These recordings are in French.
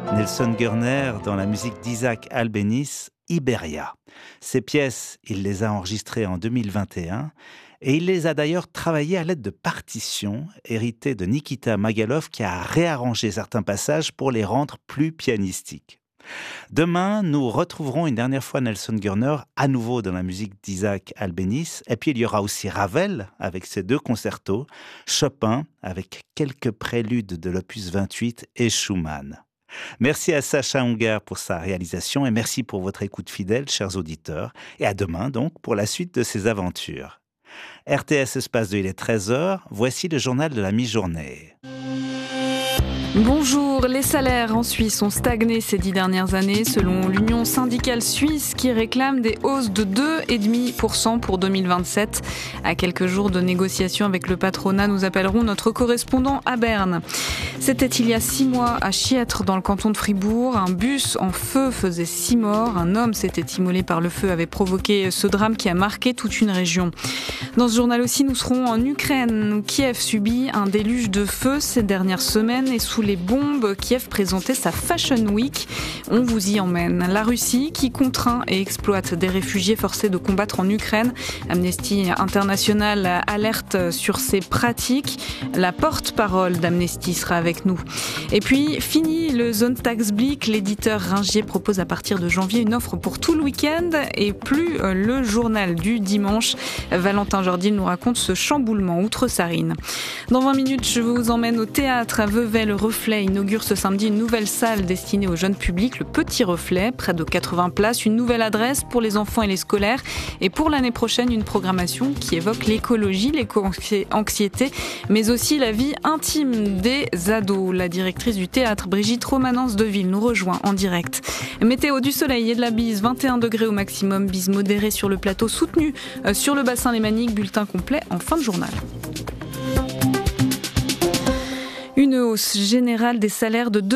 Nelson Gurner dans la musique d'Isaac Albéniz, Iberia. Ces pièces, il les a enregistrées en 2021 et il les a d'ailleurs travaillées à l'aide de partitions héritées de Nikita Magalov qui a réarrangé certains passages pour les rendre plus pianistiques. Demain, nous retrouverons une dernière fois Nelson Gurner à nouveau dans la musique d'Isaac Albéniz. Et puis il y aura aussi Ravel avec ses 2 concertos, Chopin avec quelques préludes de l'opus 28 et Schumann. Merci à Sacha Hunger pour sa réalisation et merci pour votre écoute fidèle, chers auditeurs. Et à demain donc pour la suite de ces aventures. RTS Espace 2, il est 13h. Voici le journal de la mi-journée. Bonjour, les salaires en Suisse ont stagné ces 10 dernières années selon l'Union syndicale suisse qui réclame des hausses de 2,5% pour 2027. À quelques jours de négociations avec le patronat, nous appellerons notre correspondant à Berne. C'était il y a 6 mois à Chiètre dans le canton de Fribourg. Un bus en feu faisait 6 morts. Un homme s'était immolé par le feu, avait provoqué ce drame qui a marqué toute une région. Dans ce journal aussi, nous serons en Ukraine où Kiev subit un déluge de feu ces dernières semaines et sous les bombes, Kiev présentait sa Fashion Week. On vous y emmène. La Russie qui contraint et exploite des réfugiés forcés de combattre en Ukraine. Amnesty International alerte sur ces pratiques. La porte-parole d'Amnesty sera avec nous. Et puis, fini le Sonntagsblick. L'éditeur Ringier propose à partir de janvier une offre pour tout le week-end et plus le journal du dimanche. Valentin Jordil nous raconte ce chamboulement outre-Sarine. Dans 20 minutes, je vous emmène au théâtre à Vevey. Le Reflet inaugure ce samedi une nouvelle salle destinée au jeune public, le Petit Reflet, près de 80 places, une nouvelle adresse pour les enfants et les scolaires. Et pour l'année prochaine, une programmation qui évoque l'écologie, l'éco-anxiété, mais aussi la vie intime des ados. La directrice du théâtre, Brigitte Romanence-Deville, nous rejoint en direct. Météo, du soleil et de la bise, 21 degrés au maximum, bise modérée sur le plateau, soutenue sur le bassin lémanique, bulletin complet en fin de journal. Une hausse générale des salaires de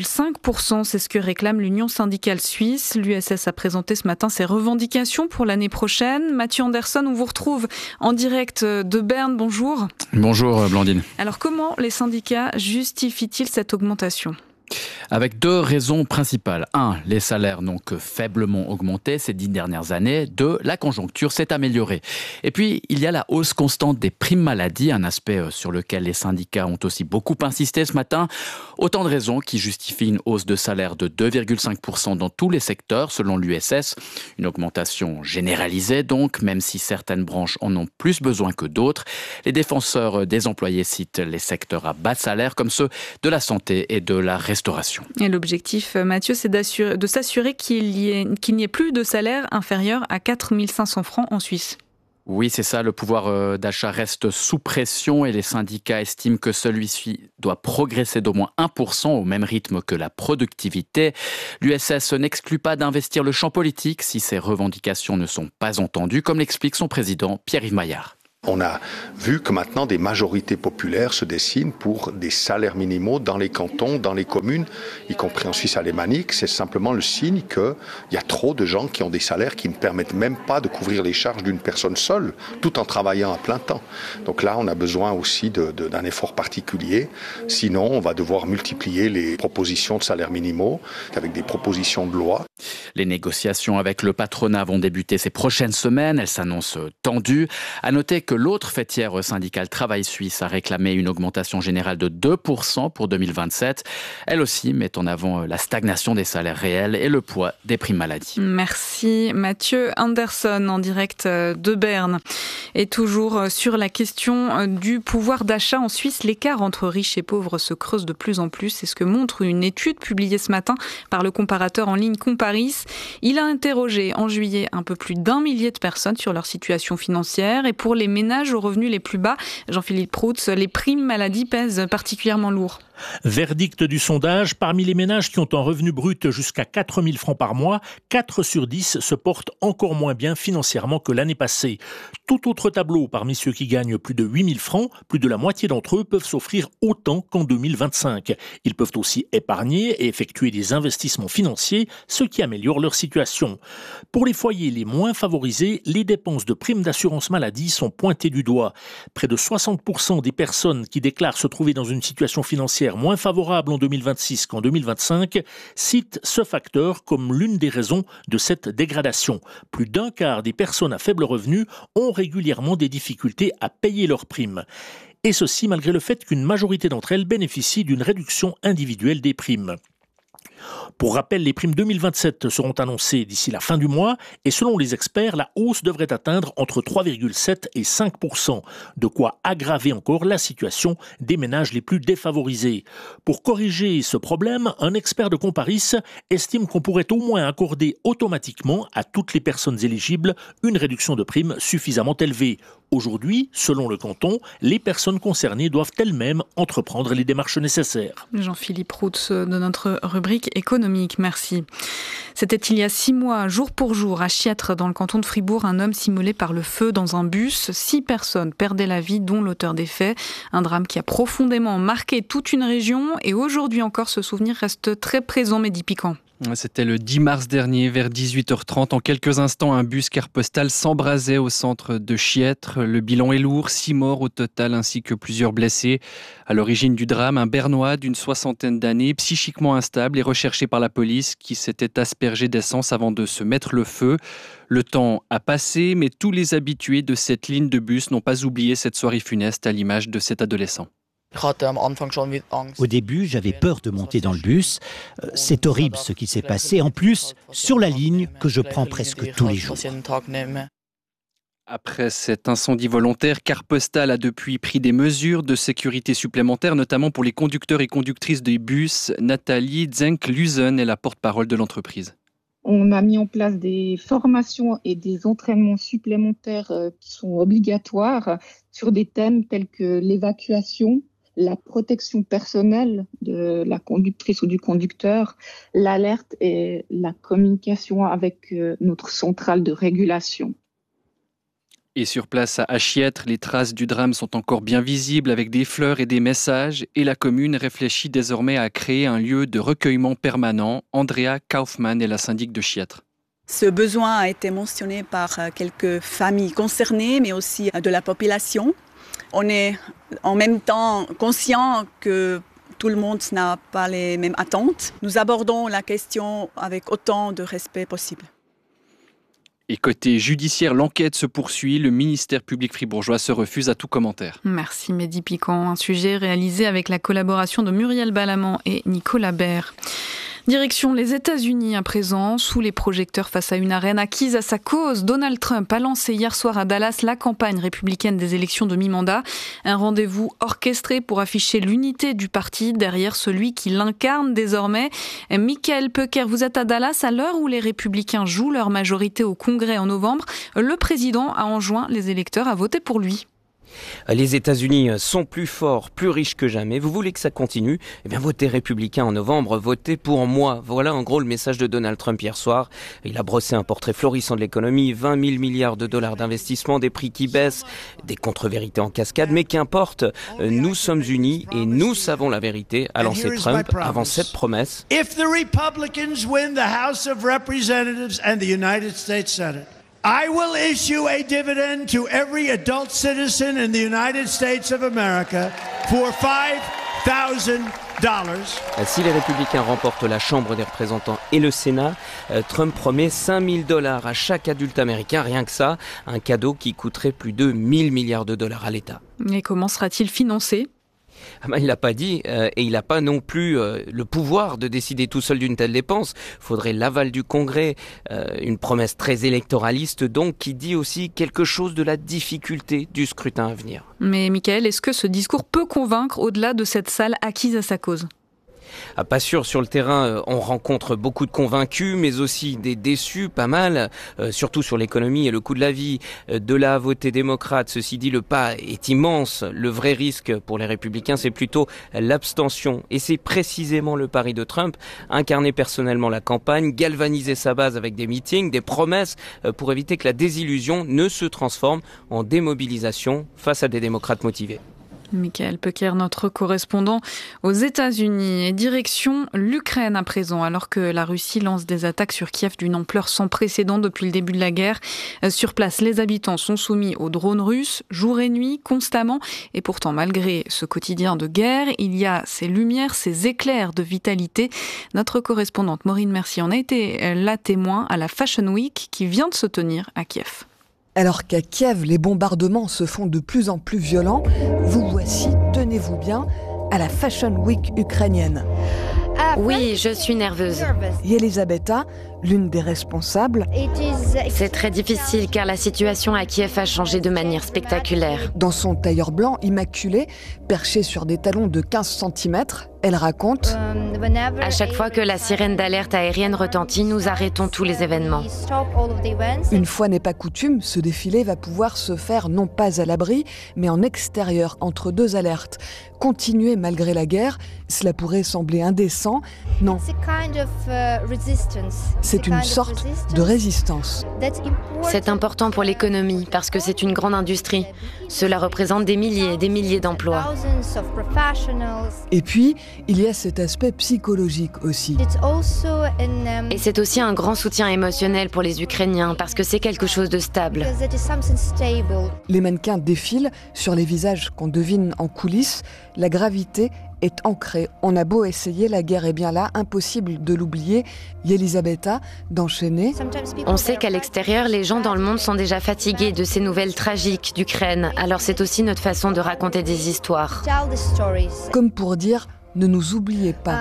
2,5%, c'est ce que réclame l'Union syndicale suisse. L'USS a présenté ce matin ses revendications pour l'année prochaine. Mathieu Anderson, on vous retrouve en direct de Berne. Bonjour. Bonjour Blandine. Alors comment les syndicats justifient-ils cette augmentation ? Avec 2 raisons principales. 1, les salaires n'ont que faiblement augmenté ces 10 dernières années. 2, la conjoncture s'est améliorée. Et puis, il y a la hausse constante des primes maladie, un aspect sur lequel les syndicats ont aussi beaucoup insisté ce matin. Autant de raisons qui justifient une hausse de salaire de 2,5% dans tous les secteurs, selon l'USS. Une augmentation généralisée donc, même si certaines branches en ont plus besoin que d'autres. Les défenseurs des employés citent les secteurs à bas salaire comme ceux de la santé et de la restauration. Et l'objectif, Mathieu, c'est de s'assurer qu'il n'y ait plus de salaire inférieur à 4 500 francs en Suisse. Oui, c'est ça, le pouvoir d'achat reste sous pression et les syndicats estiment que celui-ci doit progresser d'au moins 1% au même rythme que la productivité. L'USS n'exclut pas d'investir le champ politique si ces revendications ne sont pas entendues, comme l'explique son président Pierre-Yves Maillard. On a vu que maintenant des majorités populaires se dessinent pour des salaires minimaux dans les cantons, dans les communes, y compris en Suisse alémanique. C'est simplement le signe qu'il y a trop de gens qui ont des salaires qui ne permettent même pas de couvrir les charges d'une personne seule, tout en travaillant à plein temps. Donc là, on a besoin aussi d'un effort particulier. Sinon, on va devoir multiplier les propositions de salaires minimaux avec des propositions de loi. Les négociations avec le patronat vont débuter ces prochaines semaines. Elles s'annoncent tendues. À noter que l'autre fêtière syndicale Travail Suisse a réclamé une augmentation générale de 2% pour 2027. Elle aussi met en avant la stagnation des salaires réels et le poids des primes maladie. Merci Mathieu Anderson en direct de Berne. Et toujours sur la question du pouvoir d'achat en Suisse, l'écart entre riches et pauvres se creuse de plus en plus. C'est ce que montre une étude publiée ce matin par le comparateur en ligne Comparis. Il a interrogé en juillet un peu plus d'1 millier de personnes sur leur situation financière et pour les ménages aux revenus les plus bas, Jean-Philippe Proutz, les primes maladie pèsent particulièrement lourd. Verdict du sondage, parmi les ménages qui ont un revenu brut jusqu'à 4 000 francs par mois, 4 sur 10 se portent encore moins bien financièrement que l'année passée. Tout autre tableau, parmi ceux qui gagnent plus de 8 000 francs, plus de la moitié d'entre eux peuvent s'offrir autant qu'en 2025. Ils peuvent aussi épargner et effectuer des investissements financiers, ce qui améliore leur situation. Pour les foyers les moins favorisés, les dépenses de primes d'assurance maladie sont pointées pointés du doigt. Près de 60% des personnes qui déclarent se trouver dans une situation financière moins favorable en 2026 qu'en 2025 citent ce facteur comme l'une des raisons de cette dégradation. Plus d'un quart des personnes à faible revenu ont régulièrement des difficultés à payer leurs primes. Et ceci malgré le fait qu'une majorité d'entre elles bénéficient d'une réduction individuelle des primes. Pour rappel, les primes 2027 seront annoncées d'ici la fin du mois et selon les experts, la hausse devrait atteindre entre 3,7 et 5%, de quoi aggraver encore la situation des ménages les plus défavorisés. Pour corriger ce problème, un expert de Comparis estime qu'on pourrait au moins accorder automatiquement à toutes les personnes éligibles une réduction de primes suffisamment élevée. Aujourd'hui, selon le canton, les personnes concernées doivent elles-mêmes entreprendre les démarches nécessaires. Jean-Philippe Routz de notre rubrique économique, merci. C'était il y a 6 mois, jour pour jour, à Chiètre, dans le canton de Fribourg, un homme s'immolait par le feu dans un bus. 6 personnes perdaient la vie, dont l'auteur des faits. Un drame qui a profondément marqué toute une région et aujourd'hui encore, ce souvenir reste très présent, Mehdi Piquant. C'était le 10 mars dernier, vers 18h30. En quelques instants, un bus carte postale s'embrasait au centre de Chiètre. Le bilan est lourd, 6 morts au total, ainsi que plusieurs blessés. À l'origine du drame, un Bernois d'une 60aine d'années, psychiquement instable et recherché par la police, qui s'était aspergé d'essence avant de se mettre le feu. Le temps a passé, mais tous les habitués de cette ligne de bus n'ont pas oublié cette soirée funeste, à l'image de cet adolescent. Au début, j'avais peur de monter dans le bus. C'est horrible ce qui s'est passé. En plus, sur la ligne que je prends presque tous les jours. Après cet incendie volontaire, Carte Postale a depuis pris des mesures de sécurité supplémentaires, notamment pour les conducteurs et conductrices des bus. Nathalie Zenk-Luzen est la porte-parole de l'entreprise. On a mis en place des formations et des entraînements supplémentaires qui sont obligatoires sur des thèmes tels que l'évacuation, la protection personnelle de la conductrice ou du conducteur, l'alerte et la communication avec notre centrale de régulation. Et sur place à Chiètre, les traces du drame sont encore bien visibles avec des fleurs et des messages et la commune réfléchit désormais à créer un lieu de recueillement permanent. Andrea Kaufmann est la syndic de Chiètre. Ce besoin a été mentionné par quelques familles concernées, mais aussi de la population. On est en même temps conscient que tout le monde n'a pas les mêmes attentes. Nous abordons la question avec autant de respect possible. Et côté judiciaire, l'enquête se poursuit. Le ministère public fribourgeois se refuse à tout commentaire. Merci Mehdi Piquant. Un sujet réalisé avec la collaboration de Muriel Balamant et Nicolas Baird. Direction les États-Unis à présent, sous les projecteurs face à une arène acquise à sa cause. Donald Trump a lancé hier soir à Dallas la campagne républicaine des élections de mi-mandat. Un rendez-vous orchestré pour afficher l'unité du parti derrière celui qui l'incarne désormais. Michael Peucker, vous êtes à Dallas à l'heure où les républicains jouent leur majorité au Congrès en novembre. Le président a enjoint les électeurs à voter pour lui. Les États-Unis sont plus forts, plus riches que jamais. Vous voulez que ça continue ? Eh bien, votez républicain en novembre, votez pour moi. Voilà en gros le message de Donald Trump hier soir. Il a brossé un portrait florissant de l'économie, 20 000 milliards de dollars d'investissement, des prix qui baissent, des contre-vérités en cascade. Mais qu'importe, nous sommes unis et nous savons la vérité, a lancé Trump avant cette promesse. If the Republicans win the House of Representatives and the United States Senate, I will issue a dividend to every adult citizen in the United States of America for $5,000. Si les républicains remportent la Chambre des représentants et le Sénat, Trump promet $5,000 à chaque adulte américain, rien que ça, un cadeau qui coûterait plus de 1 000 milliards de dollars à l'État. Et comment sera-t-il financé ? Il n'a pas dit et il n'a pas non plus le pouvoir de décider tout seul d'une telle dépense. Il faudrait l'aval du Congrès, une promesse très électoraliste donc qui dit aussi quelque chose de la difficulté du scrutin à venir. Mais Michael, est-ce que ce discours peut convaincre au-delà de cette salle acquise à sa cause ? Pas sûr, sur le terrain, on rencontre beaucoup de convaincus, mais aussi des déçus, pas mal, surtout sur l'économie et le coût de la vie. De là à voter démocrate, ceci dit, le pas est immense. Le vrai risque pour les républicains, c'est plutôt l'abstention. Et c'est précisément le pari de Trump, incarner personnellement la campagne, galvaniser sa base avec des meetings, des promesses, pour éviter que la désillusion ne se transforme en démobilisation face à des démocrates motivés. Michael Pecker, notre correspondant aux États-Unis. Et direction l'Ukraine à présent, alors que la Russie lance des attaques sur Kiev d'une ampleur sans précédent depuis le début de la guerre. Sur place, les habitants sont soumis aux drones russes, jour et nuit, constamment. Et pourtant, malgré ce quotidien de guerre, il y a ces lumières, ces éclairs de vitalité. Notre correspondante Maureen Mercier en a été la témoin à la Fashion Week qui vient de se tenir à Kiev. Alors qu'à Kiev, les bombardements se font de plus en plus violents, vous voici, tenez-vous bien, à la Fashion Week ukrainienne. Oui, je suis nerveuse. Yelisabeta, l'une des responsables. C'est très difficile car la situation à Kiev a changé de manière spectaculaire. Dans son tailleur blanc immaculé, perché sur des talons de 15 cm, elle raconte À chaque fois que la sirène d'alerte aérienne retentit, nous arrêtons tous les événements. Une fois n'est pas coutume, ce défilé va pouvoir se faire non pas à l'abri, mais en extérieur, entre deux alertes. Continuer malgré la guerre, cela pourrait sembler indécent. Non. C'est une sorte de résistance. C'est important pour l'économie parce que c'est une grande industrie. Cela représente des milliers et des milliers d'emplois. Et puis, il y a cet aspect psychologique aussi. Et c'est aussi un grand soutien émotionnel pour les Ukrainiens parce que c'est quelque chose de stable. Les mannequins défilent sur les visages qu'on devine en coulisses. La gravité est ancrée. On a beau essayer, la guerre est bien là, impossible de l'oublier. Yelisabeta, d'enchaîner. On sait qu'à l'extérieur, les gens dans le monde sont déjà fatigués de ces nouvelles tragiques d'Ukraine. Alors c'est aussi notre façon de raconter des histoires. Comme pour dire, ne nous oubliez pas.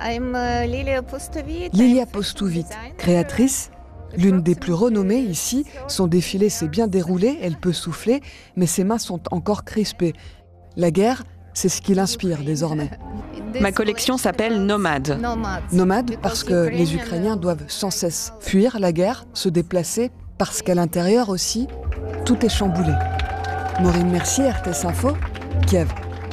Lilia Postuvit, créatrice, l'une des plus renommées ici. Son défilé s'est bien déroulé, elle peut souffler, mais ses mains sont encore crispées. La guerre, c'est ce qui l'inspire désormais. Ma collection s'appelle Nomade. Nomade parce que les Ukrainiens doivent sans cesse fuir la guerre, se déplacer, parce qu'à l'intérieur aussi, tout est chamboulé. Maureen Mercier, RTS Info, Kiev.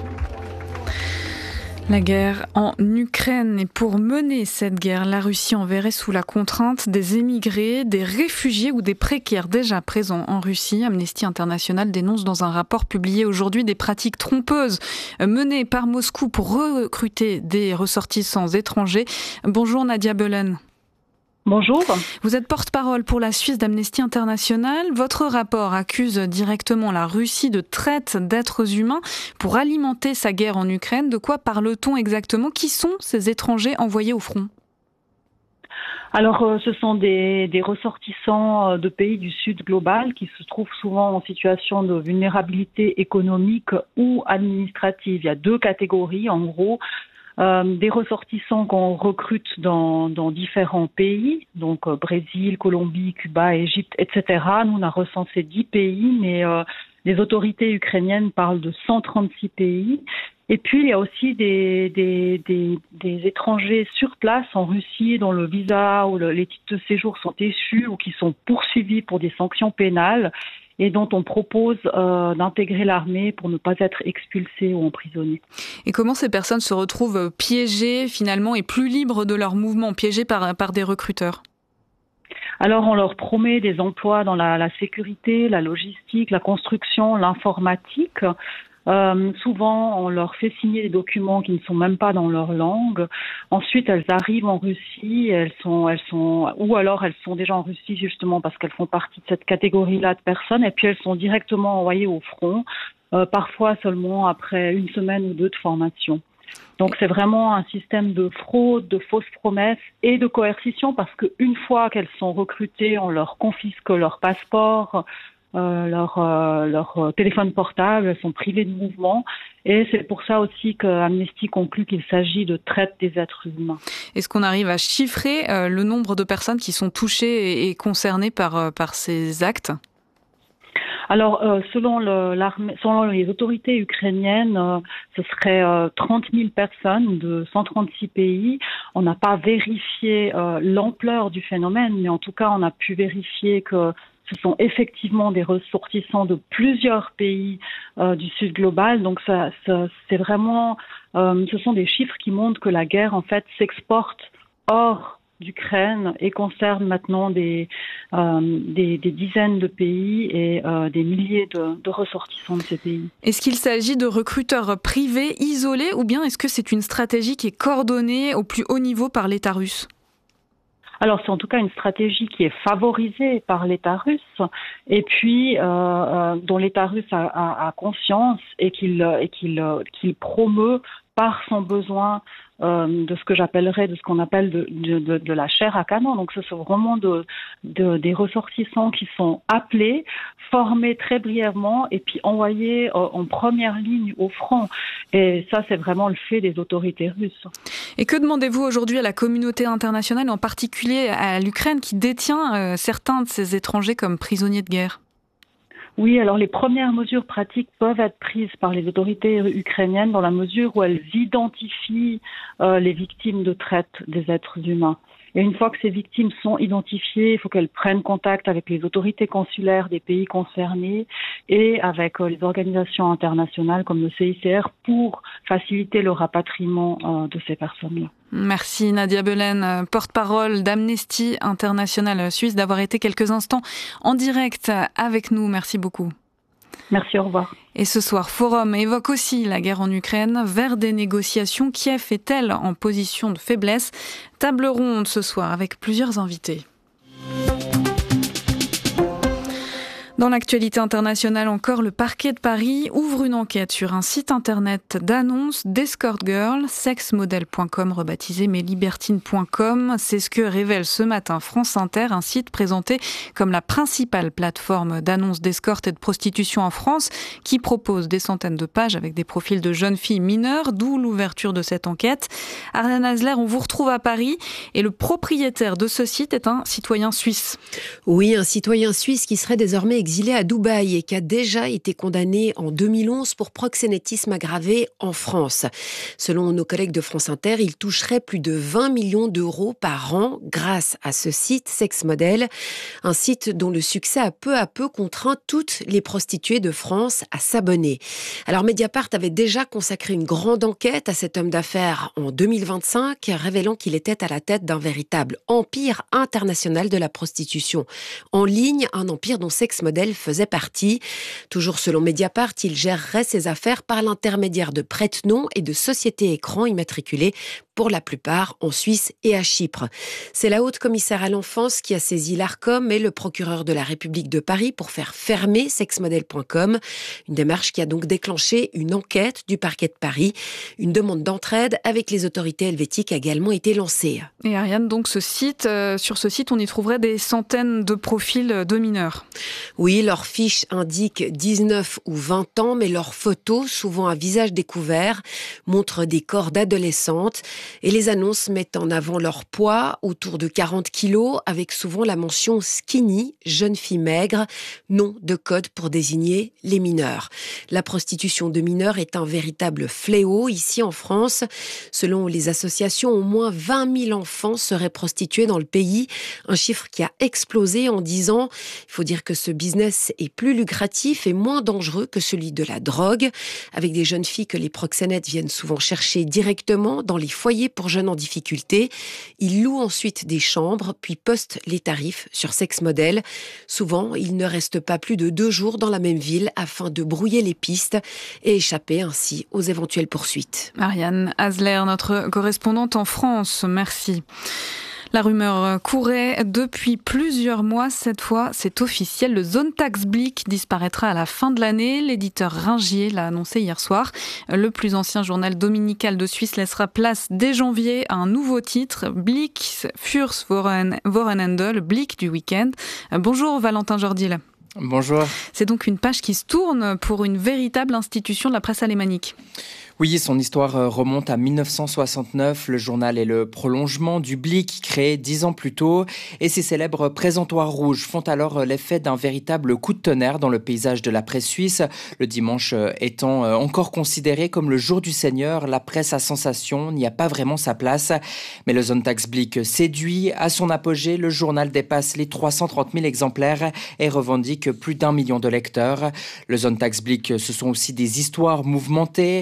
La guerre en Ukraine. Et pour mener cette guerre, la Russie enverrait sous la contrainte des émigrés, des réfugiés ou des précaires déjà présents en Russie. Amnesty International dénonce dans un rapport publié aujourd'hui des pratiques trompeuses menées par Moscou pour recruter des ressortissants étrangers. Bonjour Nadia Belen. Bonjour. Vous êtes porte-parole pour la Suisse d'Amnesty International. Votre rapport accuse directement la Russie de traite d'êtres humains pour alimenter sa guerre en Ukraine. De quoi parle-t-on exactement? Qui sont ces étrangers envoyés au front? Alors, ce sont des ressortissants de pays du Sud global qui se trouvent souvent en situation de vulnérabilité économique ou administrative. Il y a deux catégories, en gros. Des ressortissants qu'on recrute dans différents pays, donc Brésil, Colombie, Cuba, Égypte, etc. Nous, on a recensé 10 pays, mais les autorités ukrainiennes parlent de 136 pays. Et puis, il y a aussi des étrangers sur place en Russie dont le visa ou les titres de séjour sont échus ou qui sont poursuivis pour des sanctions pénales et dont on propose d'intégrer l'armée pour ne pas être expulsés ou emprisonnés. Et comment ces personnes se retrouvent piégées finalement et plus libres de leur mouvement, piégées par des recruteurs? Alors on leur promet des emplois dans la sécurité, la logistique, la construction, l'informatique. Souvent, on leur fait signer des documents qui ne sont même pas dans leur langue. Ensuite, elles arrivent en Russie, ou alors elles sont déjà en Russie justement parce qu'elles font partie de cette catégorie-là de personnes, et puis elles sont directement envoyées au front, parfois seulement après une semaine ou deux de formation. Donc c'est vraiment un système de fraude, de fausses promesses et de coercition parce qu'une fois qu'elles sont recrutées, on leur confisque leur passeport, leur téléphone portable, elles sont privées de mouvement et c'est pour ça aussi qu'Amnesty conclut qu'il s'agit de traite des êtres humains. Est-ce qu'on arrive à chiffrer le nombre de personnes qui sont touchées et concernées par ces actes ? Alors, selon les autorités ukrainiennes, ce serait 30 000 personnes de 136 pays. On n'a pas vérifié l'ampleur du phénomène, mais en tout cas, on a pu vérifier que ce sont effectivement des ressortissants de plusieurs pays du Sud global. Donc, c'est vraiment, ce sont des chiffres qui montrent que la guerre, en fait, s'exporte hors d'Ukraine et concerne maintenant des dizaines de pays et des milliers de ressortissants de ces pays. Est-ce qu'il s'agit de recruteurs privés isolés ou bien est-ce que c'est une stratégie qui est coordonnée au plus haut niveau par l'État russe ? Alors, c'est en tout cas une stratégie qui est favorisée par l'État russe et puis dont l'État russe a conscience et qu'il promeut par son besoin de ce qu'on appelle de la chair à canon. Donc, ce sont vraiment des ressortissants qui sont appelés, formés très brièvement et puis envoyés en première ligne au front. Et ça, c'est vraiment le fait des autorités russes. Et que demandez-vous aujourd'hui à la communauté internationale, en particulier à l'Ukraine qui détient certains de ces étrangers comme prisonniers de guerre ? Oui, alors les premières mesures pratiques peuvent être prises par les autorités ukrainiennes dans la mesure où elles identifient les victimes de traite des êtres humains. Et une fois que ces victimes sont identifiées, il faut qu'elles prennent contact avec les autorités consulaires des pays concernés et avec les organisations internationales comme le CICR pour faciliter le rapatriement de ces personnes-là. Merci Nadia Belen, porte-parole d'Amnesty International Suisse, d'avoir été quelques instants en direct avec nous. Merci beaucoup. Merci, au revoir. Et ce soir, Forum évoque aussi la guerre en Ukraine vers des négociations. Kiev est-elle en position de faiblesse ? Table ronde ce soir avec plusieurs invités. Dans l'actualité internationale encore, le parquet de Paris ouvre une enquête sur un site internet d'annonces d'escort girl, sexmodel.com rebaptisé meslibertines.com. C'est ce que révèle ce matin France Inter, un site présenté comme la principale plateforme d'annonces d'escorte et de prostitution en France, qui propose des centaines de pages avec des profils de jeunes filles mineures, d'où l'ouverture de cette enquête. Ariane Hasler, on vous retrouve à Paris et le propriétaire de ce site est un citoyen suisse. Oui, un citoyen suisse qui serait désormais exilé à Dubaï et qui a déjà été condamné en 2011 pour proxénétisme aggravé en France. Selon nos collègues de France Inter, il toucherait plus de 20 millions d'euros par an grâce à ce site Sex Model, un site dont le succès a peu à peu contraint toutes les prostituées de France à s'abonner. Alors Mediapart avait déjà consacré une grande enquête à cet homme d'affaires en 2025, révélant qu'il était à la tête d'un véritable empire international de la prostitution en ligne, un empire dont Sex Model faisait partie. Toujours selon Mediapart, il gérerait ses affaires par l'intermédiaire de prête-noms et de sociétés écrans immatriculées pour la plupart en Suisse et à Chypre. C'est la haute commissaire à l'enfance qui a saisi l'Arcom et le procureur de la République de Paris pour faire fermer sexmodel.com. Une démarche qui a donc déclenché une enquête du parquet de Paris. Une demande d'entraide avec les autorités helvétiques a également été lancée. Et Ariane, donc sur ce site, on y trouverait des centaines de profils de mineurs. Oui, leurs fiches indiquent 19 ou 20 ans, mais leurs photos, souvent à visage découvert, montrent des corps d'adolescentes. Et les annonces mettent en avant leur poids, autour de 40 kilos, avec souvent la mention skinny, jeune fille maigre, nom de code pour désigner les mineurs. La prostitution de mineurs est un véritable fléau ici en France. Selon les associations, au moins 20 000 enfants seraient prostitués dans le pays, un chiffre qui a explosé en 10 ans. Il faut dire que ce business est plus lucratif et moins dangereux que celui de la drogue, avec des jeunes filles que les proxénètes viennent souvent chercher directement dans les foyers pour jeunes en difficulté. Ils louent ensuite des chambres, puis postent les tarifs sur Sex Model. Souvent, ils ne restent pas plus de 2 jours dans la même ville afin de brouiller les pistes et échapper ainsi aux éventuelles poursuites. Ariane Hasler, notre correspondante en France, merci. La rumeur courait depuis plusieurs mois. Cette fois, c'est officiel. Le Zone Tax Blick disparaîtra à la fin de l'année. L'éditeur Ringier l'a annoncé hier soir. Le plus ancien journal dominical de Suisse laissera place dès janvier à un nouveau titre, Blick fürs Wochenende, le Blick du week-end. Bonjour Valentin Jordil. Bonjour. C'est donc une page qui se tourne pour une véritable institution de la presse alémanique. Oui, son histoire remonte à 1969. Le journal est le prolongement du Blick, créé 10 ans plus tôt. Et ses célèbres présentoirs rouges font alors l'effet d'un véritable coup de tonnerre dans le paysage de la presse suisse. Le dimanche étant encore considéré comme le jour du Seigneur, la presse à sensation n'y a pas vraiment sa place. Mais le Sonntagsblick séduit. À son apogée, le journal dépasse les 330 000 exemplaires et revendique plus d'1 million de lecteurs. Le Sonntagsblick, ce sont aussi des histoires mouvementées. En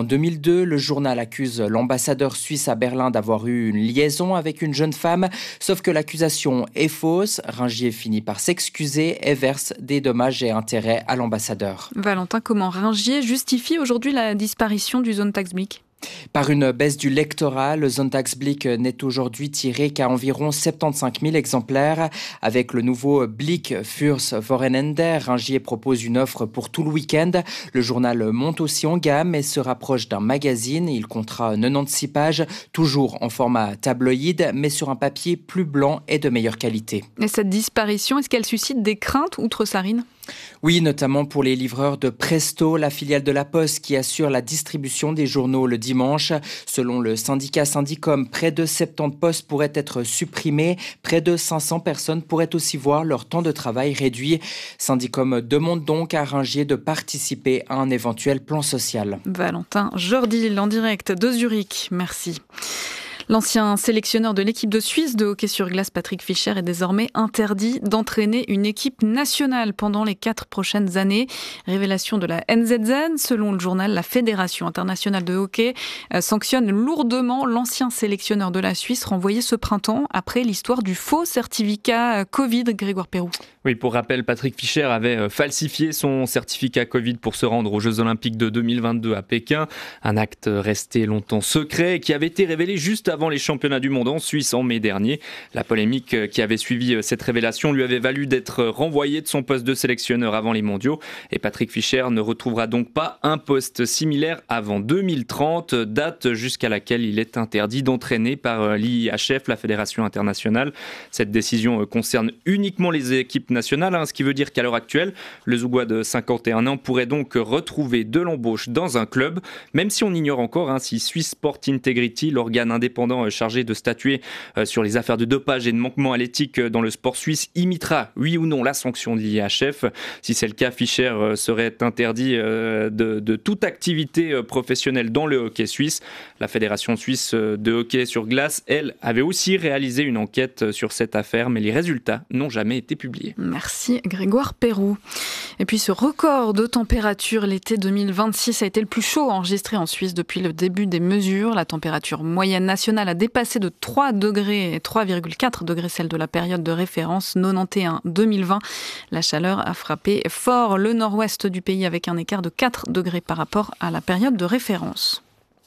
en 2002. Le journal accuse l'ambassadeur suisse à Berlin d'avoir eu une liaison avec une jeune femme, sauf que l'accusation est fausse. Ringier finit par s'excuser et verse des dommages et intérêts à l'ambassadeur. Valentin, comment Ringier justifie aujourd'hui la disparition du Sonntagsblick ? Par une baisse du lectorat, le Sonntagsblick n'est aujourd'hui tiré qu'à environ 75 000 exemplaires. Avec le nouveau Blick fürs Wochenende, Ringier propose une offre pour tout le week-end. Le journal monte aussi en gamme et se rapproche d'un magazine. Il comptera 96 pages, toujours en format tabloïd, mais sur un papier plus blanc et de meilleure qualité. Et cette disparition, est-ce qu'elle suscite des craintes outre Sarine ? Oui, notamment pour les livreurs de Presto, la filiale de la Poste qui assure la distribution des journaux le dimanche. Selon le syndicat Syndicom, près de 70 postes pourraient être supprimés. Près de 500 personnes pourraient aussi voir leur temps de travail réduit. Syndicom demande donc à Ringier de participer à un éventuel plan social. Valentin Jordil en direct de Zurich. Merci. L'ancien sélectionneur de l'équipe de Suisse de hockey sur glace, Patrick Fischer, est désormais interdit d'entraîner une équipe nationale pendant les 4 prochaines années. Révélation de la NZZ. Selon le journal, la Fédération internationale de hockey sanctionne lourdement l'ancien sélectionneur de la Suisse renvoyé ce printemps après l'histoire du faux certificat Covid. Grégoire Perroux. Oui, pour rappel, Patrick Fischer avait falsifié son certificat Covid pour se rendre aux Jeux Olympiques de 2022 à Pékin. Un acte resté longtemps secret et qui avait été révélé juste avant les championnats du monde en Suisse en mai dernier. La polémique qui avait suivi cette révélation lui avait valu d'être renvoyé de son poste de sélectionneur avant les mondiaux. Et Patrick Fischer ne retrouvera donc pas un poste similaire avant 2030, date jusqu'à laquelle il est interdit d'entraîner par l'IIHF, la Fédération internationale. Cette décision concerne uniquement les équipes nationales, ce qui veut dire qu'à l'heure actuelle, le Zougois de 51 ans pourrait donc retrouver de l'embauche dans un club, même si on ignore encore si Swiss Sport Integrity, l'organe indépendant chargé de statuer sur les affaires de dopage et de manquement à l'éthique dans le sport suisse, imitera, oui ou non, la sanction de l'IIHF. Si c'est le cas, Fischer serait interdit de toute activité professionnelle dans le hockey suisse. La Fédération suisse de hockey sur glace, elle, avait aussi réalisé une enquête sur cette affaire, mais les résultats n'ont jamais été publiés. Merci Grégoire Perroux. Et puis ce record de température, l'été 2026 a été le plus chaud enregistré en Suisse depuis le début des mesures. La température moyenne nationale a dépassé de 3,4 degrés celle de la période de référence 91-2020. La chaleur a frappé fort le nord-ouest du pays avec un écart de 4 degrés par rapport à la période de référence.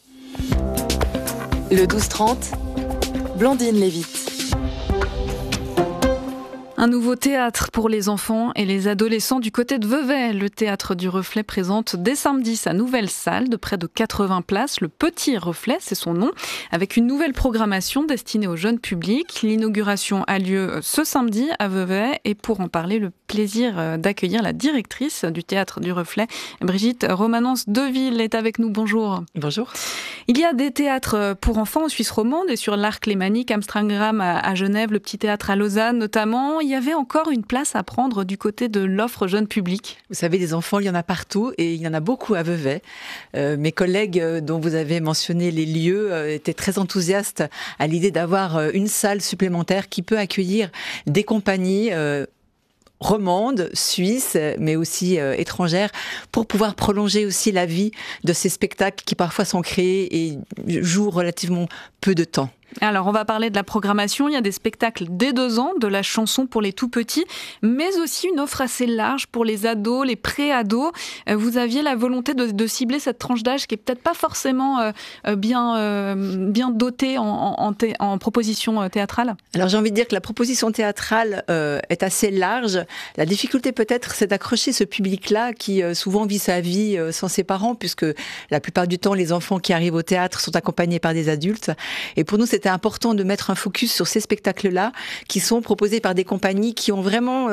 Le 12-30, Blandine Lévite. Un nouveau théâtre pour les enfants et les adolescents du côté de Vevey. Le théâtre du Reflet présente dès samedi sa nouvelle salle de près de 80 places. Le Petit Reflet, c'est son nom, avec une nouvelle programmation destinée au jeune public. L'inauguration a lieu ce samedi à Vevey et pour en parler, le plaisir d'accueillir la directrice du théâtre du Reflet, Brigitte Romanence-Deville est avec nous. Bonjour. Bonjour. Il y a des théâtres pour enfants en Suisse romande et sur l'Arc Lémanique, Amsterdam à Genève, le Petit Théâtre à Lausanne notamment. Il y avait encore une place à prendre du côté de l'offre jeune public. Vous savez, des enfants, il y en a partout et il y en a beaucoup à Vevey. Mes collègues dont vous avez mentionné les lieux étaient très enthousiastes à l'idée d'avoir une salle supplémentaire qui peut accueillir des compagnies romandes, suisses, mais aussi étrangères, pour pouvoir prolonger aussi la vie de ces spectacles qui parfois sont créés et jouent relativement peu de temps. Alors, on va parler de la programmation. Il y a des spectacles dès 2 ans, de la chanson pour les tout-petits, mais aussi une offre assez large pour les ados, les pré-ados. Vous aviez la volonté de cibler cette tranche d'âge qui est peut-être pas forcément bien dotée en proposition théâtrale. Alors, j'ai envie de dire que la proposition théâtrale est assez large. La difficulté peut-être, c'est d'accrocher ce public-là qui souvent vit sa vie sans ses parents, puisque la plupart du temps, les enfants qui arrivent au théâtre sont accompagnés par des adultes. Et pour nous, c'était important de mettre un focus sur ces spectacles-là qui sont proposés par des compagnies qui ont vraiment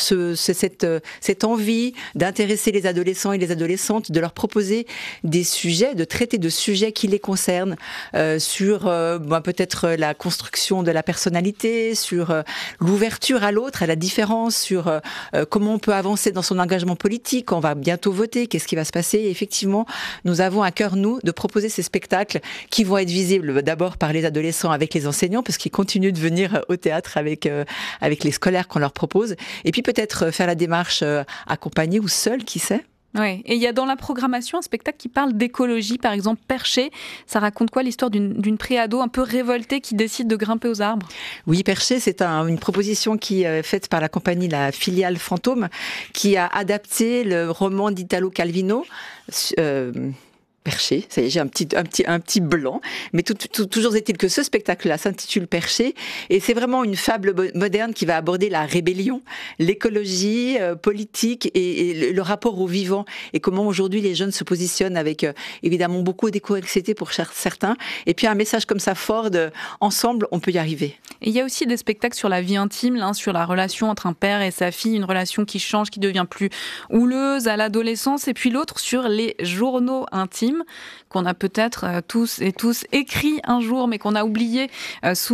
cette envie d'intéresser les adolescents et les adolescentes, de leur proposer des sujets, de traiter de sujets qui les concernent, sur peut-être la construction de la personnalité, sur l'ouverture à l'autre, à la différence, sur comment on peut avancer dans son engagement politique. On va bientôt voter, qu'est-ce qui va se passer? Et effectivement, nous avons à cœur, nous, de proposer ces spectacles qui vont être visibles d'abord par les adolescents avec les enseignants, parce qu'ils continuent de venir au théâtre avec les scolaires qu'on leur propose. Et puis peut-être faire la démarche accompagnée ou seule, qui sait? Oui, et il y a dans la programmation un spectacle qui parle d'écologie, par exemple Perché. Ça raconte quoi, l'histoire d'une préado un peu révoltée qui décide de grimper aux arbres? Oui, Perché, c'est une proposition qui est faite par la compagnie, la filiale Fantôme, qui a adapté le roman d'Italo Calvino, Perché, ça y est, j'ai un petit blanc, mais toujours est-il que ce spectacle-là s'intitule Perché, et c'est vraiment une fable moderne qui va aborder la rébellion, l'écologie politique et le rapport au vivant, et comment aujourd'hui les jeunes se positionnent avec évidemment beaucoup d'éco-anxiété pour certains, et puis un message comme ça fort de ensemble on peut y arriver. Et il y a aussi des spectacles sur la vie intime, l'un sur la relation entre un père et sa fille, une relation qui change, qui devient plus houleuse à l'adolescence, et puis l'autre sur les journaux intimes qu'on a peut-être tous écrit un jour, mais qu'on a oublié dans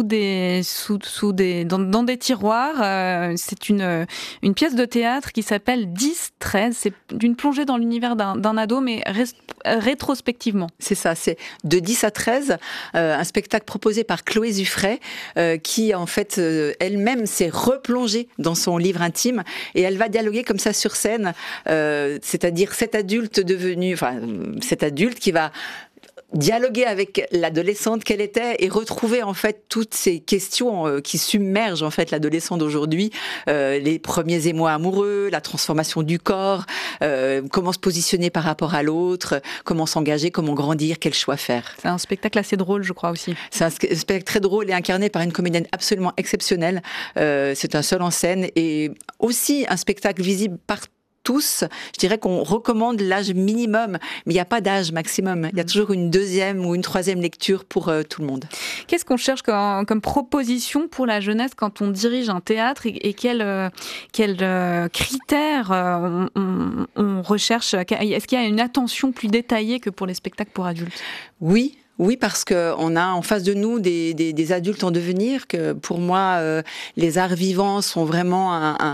des tiroirs. C'est une pièce de théâtre qui s'appelle 10-13. C'est d'une plongée dans l'univers d'un ado, mais rétrospectivement. C'est ça, c'est de 10 à 13, un spectacle proposé par Chloé Zuffray, qui en fait elle-même s'est replongée dans son livre intime, et elle va dialoguer comme ça sur scène, c'est-à-dire cet adulte qui va dialoguer avec l'adolescente qu'elle était et retrouver en fait toutes ces questions qui submergent en fait l'adolescent d'aujourd'hui, les premiers émois amoureux, la transformation du corps, comment se positionner par rapport à l'autre, comment s'engager, comment grandir, quel choix faire. C'est un spectacle assez drôle, je crois aussi. C'est un spectacle très drôle et incarné par une comédienne absolument exceptionnelle. C'est un seul en scène et aussi un spectacle visible par tous. Je dirais qu'on recommande l'âge minimum, mais il n'y a pas d'âge maximum. Il y a toujours une deuxième ou une troisième lecture pour tout le monde. Qu'est-ce qu'on cherche comme proposition pour la jeunesse quand on dirige un théâtre et quels critères on recherche? Est-ce qu'il y a une attention plus détaillée que pour les spectacles pour adultes? Oui, parce qu'on a en face de nous des adultes en devenir, que pour moi, les arts vivants sont vraiment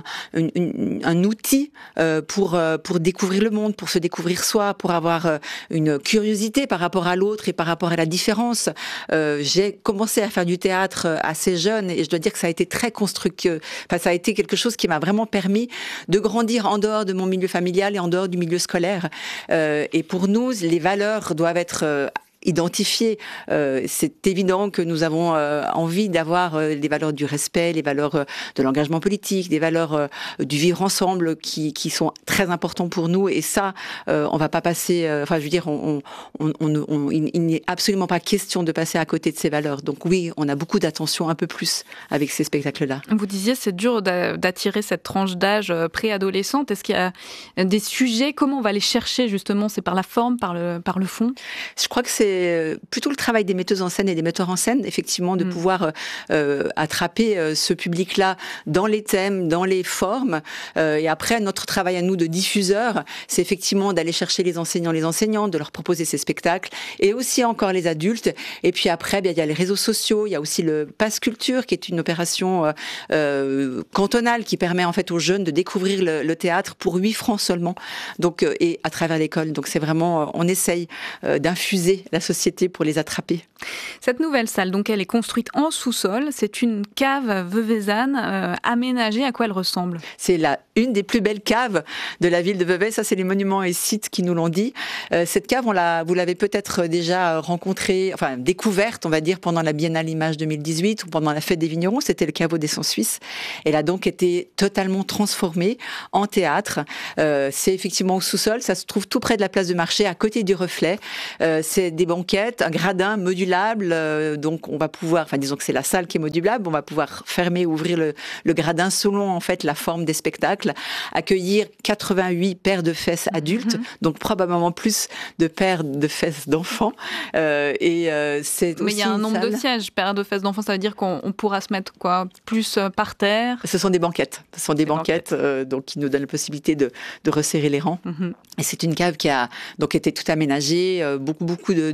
un outil pour découvrir le monde, pour se découvrir soi, pour avoir une curiosité par rapport à l'autre et par rapport à la différence. J'ai commencé à faire du théâtre assez jeune et je dois dire que ça a été très constructif. Enfin, ça a été quelque chose qui m'a vraiment permis de grandir en dehors de mon milieu familial et en dehors du milieu scolaire. Et pour nous, les valeurs doivent être identifier. C'est évident que nous avons envie d'avoir les valeurs du respect, les valeurs de l'engagement politique, des valeurs du vivre ensemble qui sont très importants pour nous. Et ça, on va pas passer. Enfin, je veux dire, il n'est absolument pas question de passer à côté de ces valeurs. Donc oui, on a beaucoup d'attention, un peu plus avec ces spectacles-là. Vous disiez, c'est dur d'attirer cette tranche d'âge préadolescente. Est-ce qu'il y a des sujets? Comment on va les chercher justement? C'est par la forme, par le fond? Je crois que c'est plutôt le travail des metteuses en scène et des metteurs en scène, effectivement, de pouvoir attraper ce public-là dans les thèmes, dans les formes. Et après, notre travail à nous de diffuseurs, c'est effectivement d'aller chercher les enseignants, de leur proposer ces spectacles, et aussi encore les adultes. Et puis après, il y a les réseaux sociaux, il y a aussi le Pass Culture, qui est une opération cantonale qui permet en fait aux jeunes de découvrir le théâtre pour 8 francs seulement. Donc, et à travers l'école. Donc c'est vraiment, on essaye d'infuser la société pour les attraper. Cette nouvelle salle, donc, elle est construite en sous-sol. C'est une cave veuvezane aménagée. À quoi elle ressemble? C'est une des plus belles caves de la ville de Vevey. Ça, c'est les monuments et sites qui nous l'ont dit. Cette cave, vous l'avez peut-être déjà rencontrée, enfin découverte, on va dire, pendant la Biennale Images 2018 ou pendant la Fête des Vignerons. C'était le caveau des Sons Suisses. Elle a donc été totalement transformée en théâtre. C'est effectivement au sous-sol. Ça se trouve tout près de la place de marché, à côté du Reflet. C'est des banquettes, un gradin modulable, donc on va pouvoir, enfin disons que c'est la salle qui est modulable, on va pouvoir fermer, ouvrir le gradin selon en fait la forme des spectacles, accueillir 88 paires de fesses adultes, donc probablement plus de paires de fesses d'enfants. C'est mais il y a un nombre de sièges, paires de fesses d'enfants, ça veut dire qu'on pourra se mettre quoi, plus par terre? Ce sont des banquettes, donc qui nous donnent la possibilité de resserrer les rangs. Et c'est une cave qui a donc été tout aménagée, beaucoup de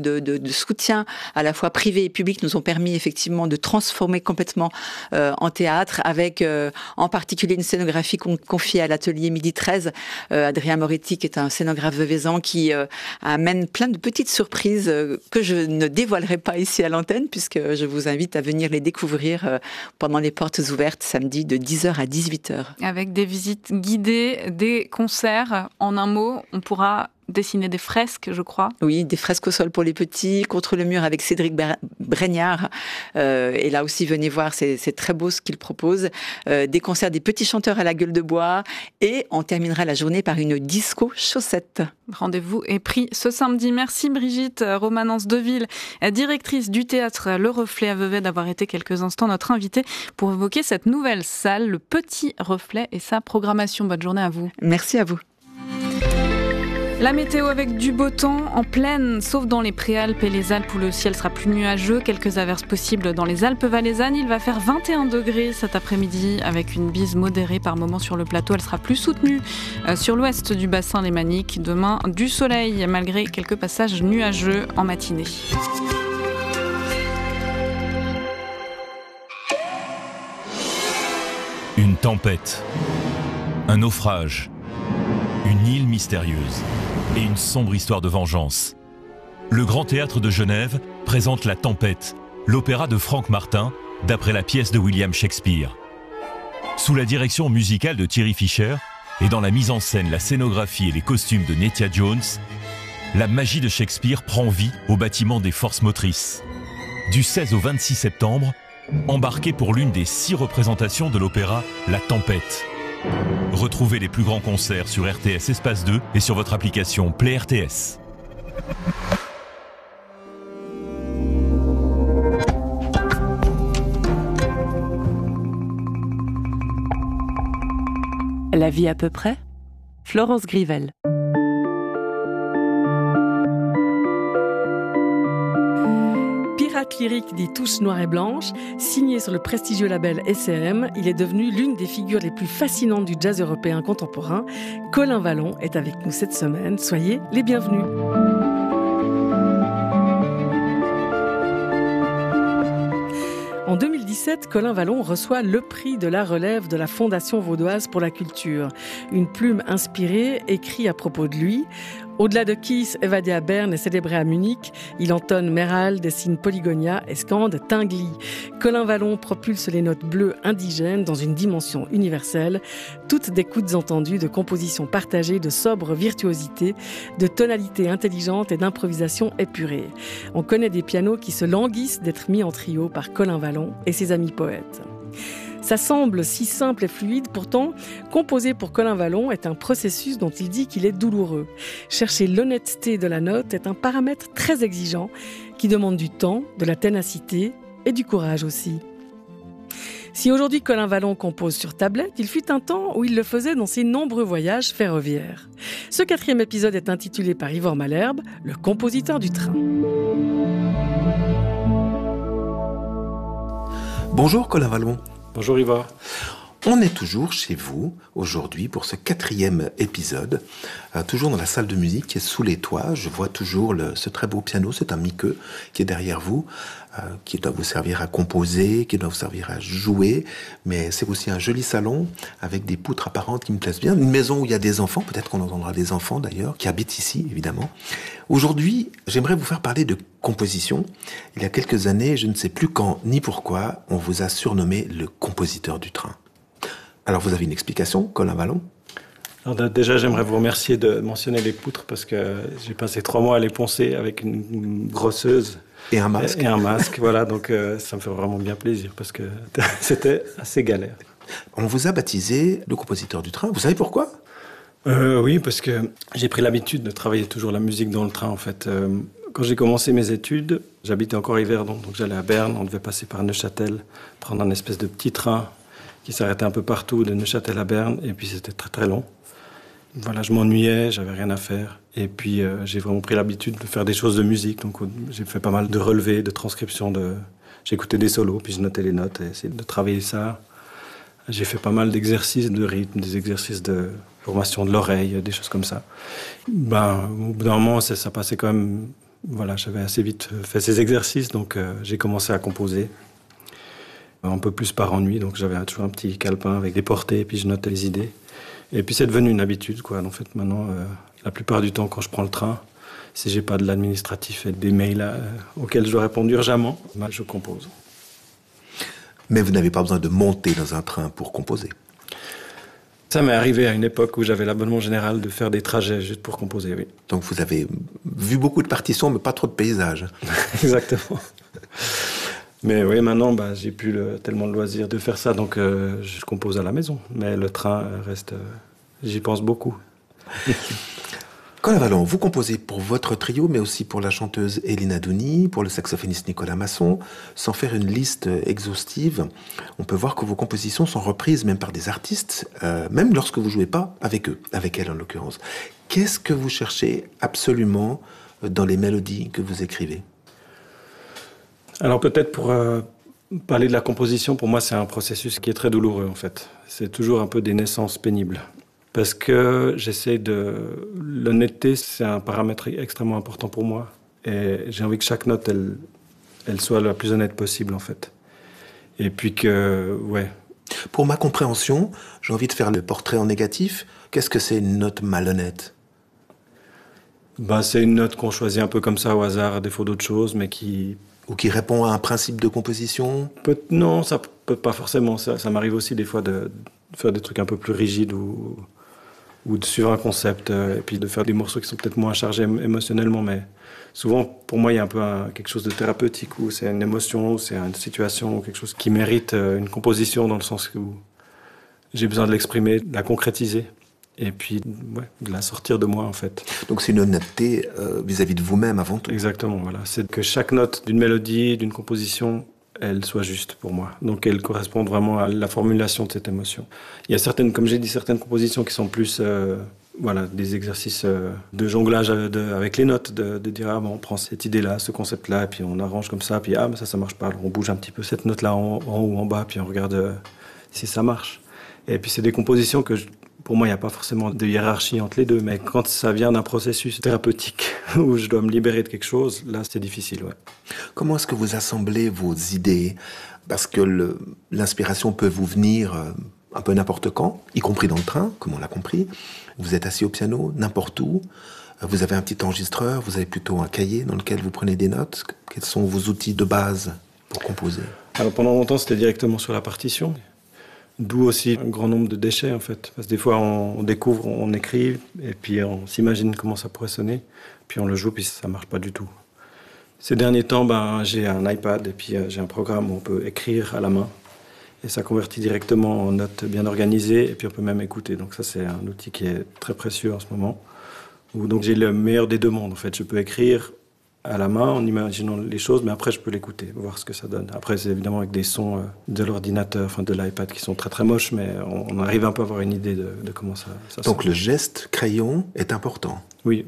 de soutien à la fois privé et public nous ont permis effectivement de transformer complètement en théâtre, avec en particulier une scénographie confiée à l'atelier Midi 13. Adrien Moretti, qui est un scénographe veuvezan, qui amène plein de petites surprises que je ne dévoilerai pas ici à l'antenne, puisque je vous invite à venir les découvrir pendant les portes ouvertes samedi de 10h à 18h. Avec des visites guidées, des concerts. En un mot, on pourra dessiner des fresques, je crois. Oui, des fresques au sol pour les petits, contre le mur avec Cédric Bregnard. Et là aussi, venez voir, c'est très beau ce qu'il propose. Des concerts des petits chanteurs à la gueule de bois. Et on terminera la journée par une disco chaussette. Rendez-vous est pris ce samedi. Merci Brigitte Romanence-Deville, directrice du théâtre Le Reflet à Vevey, d'avoir été quelques instants notre invitée pour évoquer cette nouvelle salle, Le Petit Reflet, et sa programmation. Bonne journée à vous. Merci à vous. La météo avec du beau temps en plaine, sauf dans les Préalpes et les Alpes où le ciel sera plus nuageux. Quelques averses possibles dans les Alpes valaisannes. Il va faire 21 degrés cet après-midi avec une bise modérée par moments sur le plateau. Elle sera plus soutenue sur l'ouest du bassin lémanique. Demain, du soleil malgré quelques passages nuageux en matinée. Une tempête, un naufrage, une île mystérieuse et une sombre histoire de vengeance. Le Grand Théâtre de Genève présente La Tempête, l'opéra de Frank Martin, d'après la pièce de William Shakespeare. Sous la direction musicale de Thierry Fischer et dans la mise en scène, la scénographie et les costumes de Nettia Jones, la magie de Shakespeare prend vie au bâtiment des forces motrices. Du 16 au 26 septembre, embarquez pour l'une des 6 représentations de l'opéra La Tempête. Retrouvez les plus grands concerts sur RTS Espace 2 et sur votre application Play RTS. La vie à peu près, Florence Grivel. Pirate lyrique dit tous noir et blanche, signé sur le prestigieux label SRM, il est devenu l'une des figures les plus fascinantes du jazz européen contemporain. Colin Vallon est avec nous cette semaine. Soyez les bienvenus. En 2017, Colin Vallon reçoit le prix de la relève de la Fondation vaudoise pour la culture. Une plume inspirée, écrit à propos de lui. Au-delà de Kiss, évadé à Berne et célébré à Munich, il entonne Meral, dessine Polygonia et scande Tingli. Colin Vallon propulse les notes bleues indigènes dans une dimension universelle, toutes d'écoutes entendues, de compositions partagées, de sobre virtuosité, de tonalités intelligentes et d'improvisation épurée. On connaît des pianos qui se languissent d'être mis en trio par Colin Vallon et ses amis poètes. Ça semble si simple et fluide, pourtant, composer pour Colin Vallon est un processus dont il dit qu'il est douloureux. Chercher l'honnêteté de la note est un paramètre très exigeant qui demande du temps, de la ténacité et du courage aussi. Si aujourd'hui Colin Vallon compose sur tablette, il fut un temps où il le faisait dans ses nombreux voyages ferroviaires. Ce 4e épisode est intitulé par Ivor Malherbe, le compositeur du train. Bonjour Colin Vallon. Bonjour Ivor. On est toujours chez vous aujourd'hui pour ce 4e épisode, toujours dans la salle de musique qui est sous les toits. Je vois toujours ce très beau piano, c'est un Mieke qui est derrière vous, qui doit vous servir à composer, qui doit vous servir à jouer, mais c'est aussi un joli salon avec des poutres apparentes qui me plaisent bien, une maison où il y a des enfants, peut-être qu'on entendra des enfants d'ailleurs, qui habitent ici évidemment. Aujourd'hui, j'aimerais vous faire parler de composition. Il y a quelques années, je ne sais plus quand ni pourquoi, on vous a surnommé le compositeur du train. Alors, vous avez une explication, Colin Vallon ? Alors, déjà, j'aimerais vous remercier de mentionner les poutres parce que j'ai passé 3 mois à les poncer avec une grosseuse. Et un masque. Et un masque, voilà. Donc, ça me fait vraiment bien plaisir parce que c'était assez galère. On vous a baptisé le compositeur du train. Vous savez pourquoi ? Oui, parce que j'ai pris l'habitude de travailler toujours la musique dans le train, en fait. Quand j'ai commencé mes études, j'habitais encore Yverdon, donc j'allais à Berne. On devait passer par Neuchâtel, prendre un espèce de petit train qui s'arrêtait un peu partout, de Neuchâtel à Berne, et puis c'était très très long. Voilà, je m'ennuyais, j'avais rien à faire, et puis j'ai vraiment pris l'habitude de faire des choses de musique, donc j'ai fait pas mal de relevés, de transcriptions, j'écoutais des solos, puis je notais les notes, et essayais de travailler ça. J'ai fait pas mal d'exercices de rythme, des exercices de formation de l'oreille, des choses comme ça. Au bout d'un moment, ça passait quand même voilà, j'avais assez vite fait ces exercices, donc j'ai commencé à composer. Un peu plus par ennui, donc j'avais toujours un petit calepin avec des portées, et puis je notais les idées. Et puis c'est devenu une habitude, quoi. En fait, maintenant, la plupart du temps, quand je prends le train, si j'ai pas de l'administratif et des mails auxquels je dois répondre urgemment, je compose. Mais vous n'avez pas besoin de monter dans un train pour composer. Ça m'est arrivé à une époque où j'avais l'abonnement général de faire des trajets juste pour composer, oui. Donc vous avez vu beaucoup de partitions, mais pas trop de paysages. Exactement. Mais oui, maintenant, j'ai plus tellement le loisir de faire ça, donc je compose à la maison. Mais le train reste... j'y pense beaucoup. Colin Vallon, vous composez pour votre trio, mais aussi pour la chanteuse Elina Douni, pour le saxophoniste Nicolas Masson. Sans faire une liste exhaustive, on peut voir que vos compositions sont reprises même par des artistes, même lorsque vous ne jouez pas avec eux, avec elle en l'occurrence. Qu'est-ce que vous cherchez absolument dans les mélodies que vous écrivez ? Alors peut-être pour parler de la composition, pour moi c'est un processus qui est très douloureux en fait. C'est toujours un peu des naissances pénibles. Parce que l'honnêteté, c'est un paramètre extrêmement important pour moi. Et j'ai envie que chaque note, elle soit la plus honnête possible, en fait. Et puis ouais. Pour ma compréhension, j'ai envie de faire le portrait en négatif. Qu'est-ce que c'est une note malhonnête ? C'est une note qu'on choisit un peu comme ça au hasard, à défaut d'autre chose, mais qui... Ou qui répond à un principe de composition ? Non, ça peut pas forcément. Ça m'arrive aussi des fois de faire des trucs un peu plus rigides ou de suivre un concept et puis de faire des morceaux qui sont peut-être moins chargés émotionnellement, mais souvent pour moi il y a un peu quelque chose de thérapeutique où c'est une émotion, c'est une situation ou quelque chose qui mérite une composition dans le sens où j'ai besoin de l'exprimer, de la concrétiser et puis de la sortir de moi en fait. Donc c'est une honnêteté vis-à-vis de vous-même avant tout. Exactement, voilà. C'est que chaque note d'une mélodie, d'une composition, elle soit juste pour moi. Donc elle correspond vraiment à la formulation de cette émotion. Il y a certaines, comme j'ai dit, certaines compositions qui sont plus des exercices de jonglage avec les notes, de dire on prend cette idée-là, ce concept-là, et puis on arrange comme ça, puis mais ça marche pas. Alors on bouge un petit peu cette note-là en haut ou en bas, puis on regarde si ça marche. Et puis c'est des compositions que pour moi, il n'y a pas forcément de hiérarchie entre les deux, mais quand ça vient d'un processus thérapeutique où je dois me libérer de quelque chose, là, c'est difficile, ouais. Comment est-ce que vous assemblez vos idées ? Parce que l'inspiration peut vous venir un peu n'importe quand, y compris dans le train, comme on l'a compris. Vous êtes assis au piano, n'importe où. Vous avez un petit enregistreur, vous avez plutôt un cahier dans lequel vous prenez des notes. Quels sont vos outils de base pour composer ? Alors pendant longtemps, c'était directement sur la partition. D'où aussi un grand nombre de déchets, en fait. Parce que des fois, on découvre, on écrit, et puis on s'imagine comment ça pourrait sonner, puis on le joue, puis ça ne marche pas du tout. Ces derniers temps, j'ai un iPad, et puis j'ai un programme où on peut écrire à la main, et ça convertit directement en notes bien organisées, et puis on peut même écouter. Donc ça, c'est un outil qui est très précieux en ce moment. Donc j'ai le meilleur des deux mondes, en fait. Je peux écrire à la main, en imaginant les choses, mais après je peux l'écouter, voir ce que ça donne. Après c'est évidemment avec des sons de l'ordinateur, de l'iPad qui sont très très moches, mais on arrive un peu à avoir une idée de comment ça Donc sonne. le geste crayon est important. Oui.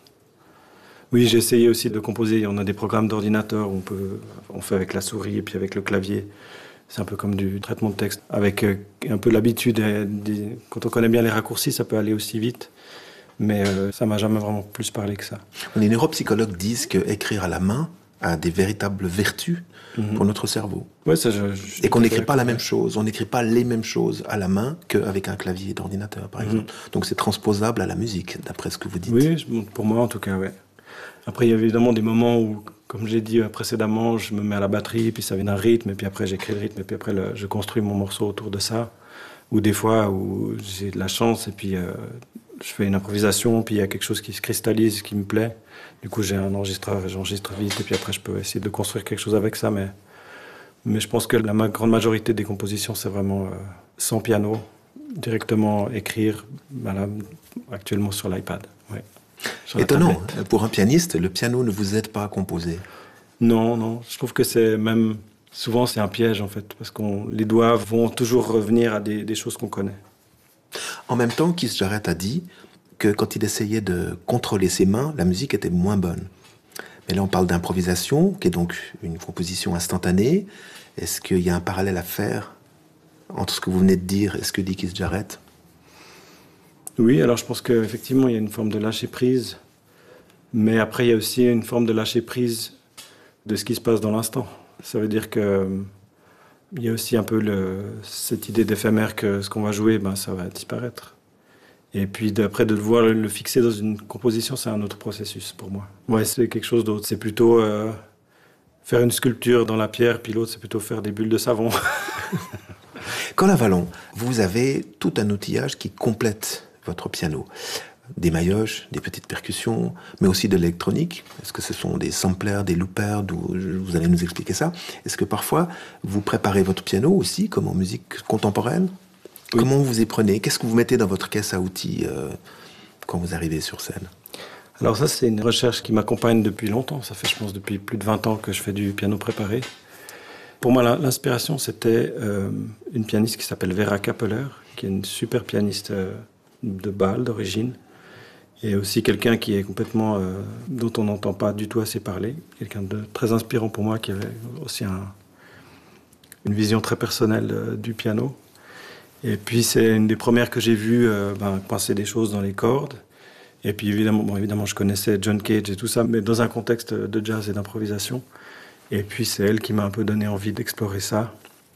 Oui, j'ai essayé aussi de composer. On a des programmes d'ordinateur où on fait avec la souris et puis avec le clavier. C'est un peu comme du traitement de texte. Avec un peu l'habitude, quand on connaît bien les raccourcis, ça peut aller aussi vite. Mais ça m'a jamais vraiment plus parlé que ça. Les neuropsychologues disent qu'écrire à la main a des véritables vertus pour notre cerveau. Ouais, et qu'on n'écrit pas la même chose, on n'écrit pas les mêmes choses à la main qu'avec un clavier d'ordinateur, par exemple. Donc c'est transposable à la musique, d'après ce que vous dites. Oui, pour moi en tout cas, ouais. Après, il y a évidemment des moments où, comme j'ai dit précédemment, je me mets à la batterie, puis ça vient d'un rythme, et puis après j'écris le rythme, et puis après je construis mon morceau autour de ça. Ou des fois où j'ai de la chance, et puis je fais une improvisation, puis il y a quelque chose qui se cristallise, qui me plaît. Du coup, j'ai un enregistreur et j'enregistre vite, et puis après, je peux essayer de construire quelque chose avec ça. Mais je pense que la grande majorité des compositions, c'est vraiment sans piano, directement écrire, actuellement sur l'iPad. Ouais, sur étonnant, pour un pianiste, le piano ne vous aide pas à composer. Non, je trouve que c'est même... Souvent, c'est un piège, en fait, parce que les doigts vont toujours revenir à des choses qu'on connaît. En même temps, Keith Jarrett a dit que quand il essayait de contrôler ses mains, la musique était moins bonne. Mais là, on parle d'improvisation, qui est donc une composition instantanée. Est-ce qu'il y a un parallèle à faire entre ce que vous venez de dire et ce que dit Keith Jarrett ? Oui, alors je pense qu'effectivement, il y a une forme de lâcher-prise. Mais après, il y a aussi une forme de lâcher prise de ce qui se passe dans l'instant. Ça veut dire que il y a aussi un peu cette idée d'éphémère que ce qu'on va jouer, ça va disparaître. Et puis après, de devoir le fixer dans une composition, c'est un autre processus pour moi. Ouais, c'est quelque chose d'autre. C'est plutôt faire une sculpture dans la pierre, puis l'autre, c'est plutôt faire des bulles de savon. Colin Vallon, vous avez tout un outillage qui complète votre piano. Des maillotches, des petites percussions, mais aussi de l'électronique. Est-ce que ce sont des samplers, des loopers, vous allez nous expliquer ça. Est-ce que parfois, vous préparez votre piano aussi, comme en musique contemporaine ? Oui. Comment vous y prenez ? Qu'est-ce que vous mettez dans votre caisse à outils quand vous arrivez sur scène ? Alors ça, c'est une recherche qui m'accompagne depuis longtemps. Ça fait, je pense, depuis plus de 20 ans que je fais du piano préparé. Pour moi, l'inspiration, c'était une pianiste qui s'appelle Vera Kappeler, qui est une super pianiste de Bâle, d'origine. Et aussi quelqu'un qui est complètement, dont on n'entend pas du tout assez parler. Quelqu'un de très inspirant pour moi, qui avait aussi une vision très personnelle du piano. Et puis c'est une des premières que j'ai vues coincer des choses dans les cordes. Et puis évidemment, je connaissais John Cage et tout ça, mais dans un contexte de jazz et d'improvisation. Et puis c'est elle qui m'a un peu donné envie d'explorer ça.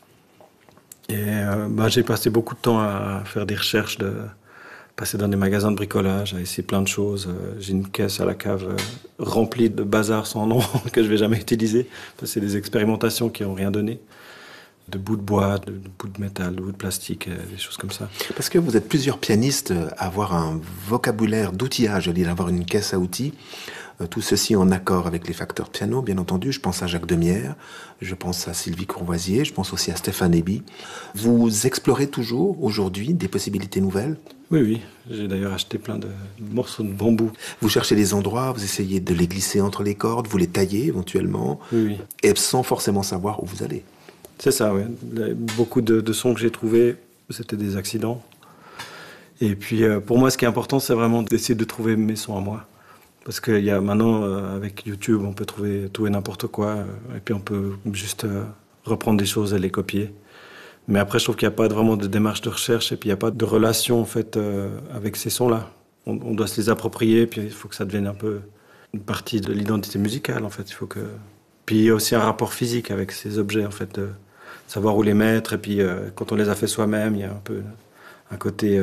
Et j'ai passé beaucoup de temps à faire des recherches, passer dans des magasins de bricolage, à essayer plein de choses. J'ai une caisse à la cave remplie de bazar sans nom que je vais jamais utiliser. C'est des expérimentations qui n'ont rien donné. De bouts de bois, de bouts de métal, de bouts de plastique, des choses comme ça. Parce que vous êtes plusieurs pianistes à avoir un vocabulaire d'outillage, à avoir une caisse à outils. Tout ceci en accord avec les facteurs de piano, bien entendu. Je pense à Jacques Demierre, je pense à Sylvie Courvoisier, je pense aussi à Stéphane Eby. Vous explorez toujours, aujourd'hui, des possibilités nouvelles ? Oui. J'ai d'ailleurs acheté plein de morceaux de bambou. Vous cherchez des endroits, vous essayez de les glisser entre les cordes, vous les taillez éventuellement, oui. Et sans forcément savoir où vous allez. C'est ça, oui. Beaucoup de sons que j'ai trouvés, c'était des accidents. Et puis, pour moi, ce qui est important, c'est vraiment d'essayer de trouver mes sons à moi. Parce qu'il y a maintenant, avec YouTube, on peut trouver tout et n'importe quoi. Et puis, on peut juste reprendre des choses et les copier. Mais après, je trouve qu'il n'y a pas vraiment de démarche de recherche. Et puis, il n'y a pas de relation, en fait, avec ces sons-là. On doit se les approprier. Puis, il faut que ça devienne un peu une partie de l'identité musicale, en fait. Puis, il y a aussi un rapport physique avec ces objets, en fait. Savoir où les mettre. Et puis, quand on les a fait soi-même, il y a un peu un côté...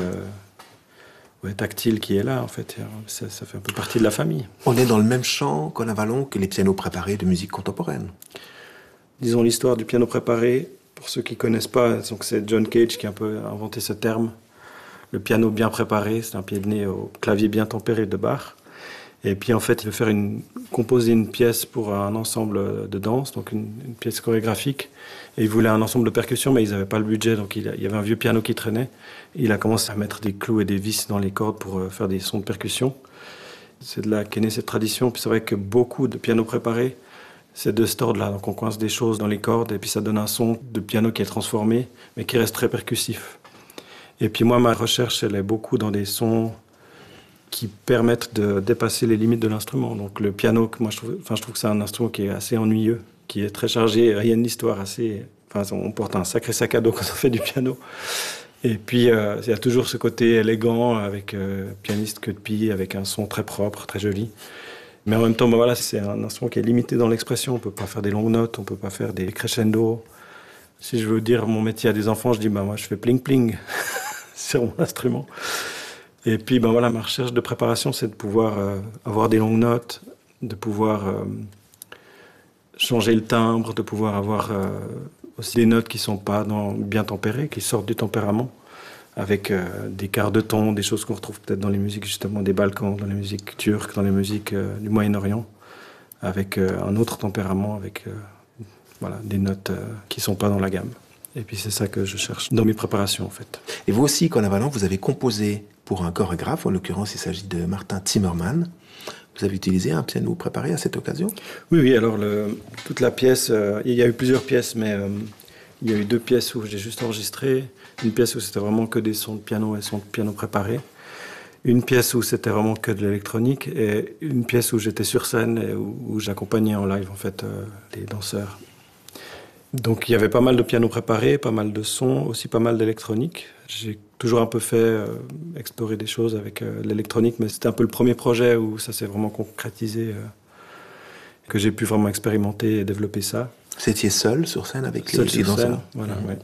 tactile qui est là, en fait. Ça fait un peu partie de la famille. On est dans le même champ, Colin Vallon, que les pianos préparés de musique contemporaine. Disons l'histoire du piano préparé, pour ceux qui ne connaissent pas, donc c'est John Cage qui a un peu inventé ce terme. Le piano bien préparé, c'est un pied de nez au clavier bien tempéré de Bach. Et puis en fait, il veut composer une pièce pour un ensemble de danse, donc une pièce chorégraphique. Et il voulait un ensemble de percussions, mais ils n'avaient pas le budget, donc il y avait un vieux piano qui traînait. Il a commencé à mettre des clous et des vis dans les cordes pour faire des sons de percussion. C'est de là qu'est née cette tradition. Puis c'est vrai que beaucoup de pianos préparés, c'est de cet ordre-là. Donc on coince des choses dans les cordes et puis ça donne un son de piano qui est transformé, mais qui reste très percussif. Et puis moi, ma recherche, elle est beaucoup dans des sons qui permettent de dépasser les limites de l'instrument. Donc le piano, je trouve que c'est un instrument qui est assez ennuyeux, qui est très chargé. Il y a une histoire assez... on porte un sacré sac à dos quand on fait du piano. Et puis, il y a toujours ce côté élégant, avec pianiste queue de pie, avec un son très propre, très joli. Mais en même temps, c'est un instrument qui est limité dans l'expression. On ne peut pas faire des longues notes, on ne peut pas faire des crescendo. Si je veux dire mon métier à des enfants, je dis, moi, je fais pling-pling sur mon instrument. Et puis, ma recherche de préparation, c'est de pouvoir avoir des longues notes, de pouvoir changer le timbre, de pouvoir avoir aussi des notes qui ne sont pas bien tempérées, qui sortent du tempérament, avec des quarts de ton, des choses qu'on retrouve peut-être dans les musiques justement des Balkans, dans les musiques turques, dans les musiques du Moyen-Orient, avec un autre tempérament, avec des notes qui ne sont pas dans la gamme. Et puis c'est ça que je cherche dans mes préparations en fait. Et vous aussi, Colin Vallon, vous avez composé pour un chorégraphe, en l'occurrence il s'agit de Martin Zimmermann. Vous avez utilisé un piano préparé à cette occasion ? Oui, alors toute la pièce, il y a eu plusieurs pièces, mais il y a eu 2 pièces où j'ai juste enregistré. Une pièce où c'était vraiment que des sons de piano et sons de piano préparés. Une pièce où c'était vraiment que de l'électronique et une pièce où j'étais sur scène et où j'accompagnais en live en fait les danseurs. Donc il y avait pas mal de piano préparé, pas mal de sons, aussi pas mal d'électronique. J'ai toujours un peu fait explorer des choses avec l'électronique, mais c'était un peu le premier projet où ça s'est vraiment concrétisé, que j'ai pu vraiment expérimenter et développer ça. Vous étiez seul sur scène avec les danseurs? Voilà, ouais.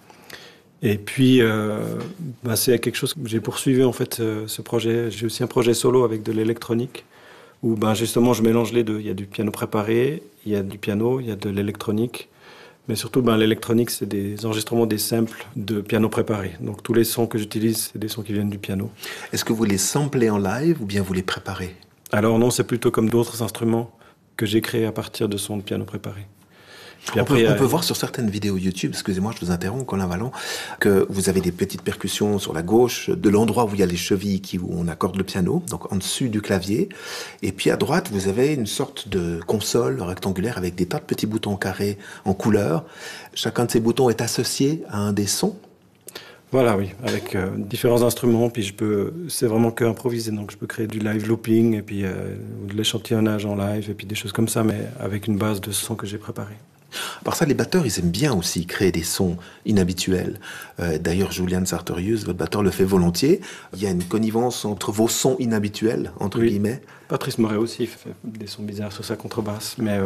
Et puis, c'est quelque chose que j'ai poursuivi en fait, ce projet. J'ai aussi un projet solo avec de l'électronique, où justement je mélange les deux. Il y a du piano préparé, il y a du piano, il y a de l'électronique. Mais surtout, l'électronique, c'est des enregistrements, des samples de piano préparé. Donc tous les sons que j'utilise, c'est des sons qui viennent du piano. Est-ce que vous les samplez en live ou bien vous les préparez? Alors non, c'est plutôt comme d'autres instruments que j'ai créés à partir de sons de piano préparés. On peut voir sur certaines vidéos YouTube, excusez-moi, je vous interromps, Colin Vallon, que vous avez des petites percussions sur la gauche, de l'endroit où il y a les chevilles où on accorde le piano, donc en dessus du clavier. Et puis à droite, vous avez une sorte de console rectangulaire avec des tas de petits boutons carrés en couleur. Chacun de ces boutons est associé à un des sons. Voilà, oui, avec différents instruments, puis c'est vraiment que improvisé, donc je peux créer du live looping, et puis de l'échantillonnage en live, et puis des choses comme ça, mais avec une base de sons que j'ai préparés. Par ça, les batteurs, ils aiment bien aussi créer des sons inhabituels. D'ailleurs, Julian Sartorius, votre batteur, le fait volontiers. Il y a une connivence entre vos sons inhabituels, entre guillemets. Patrice Moret aussi fait des sons bizarres sur sa contrebasse. Mais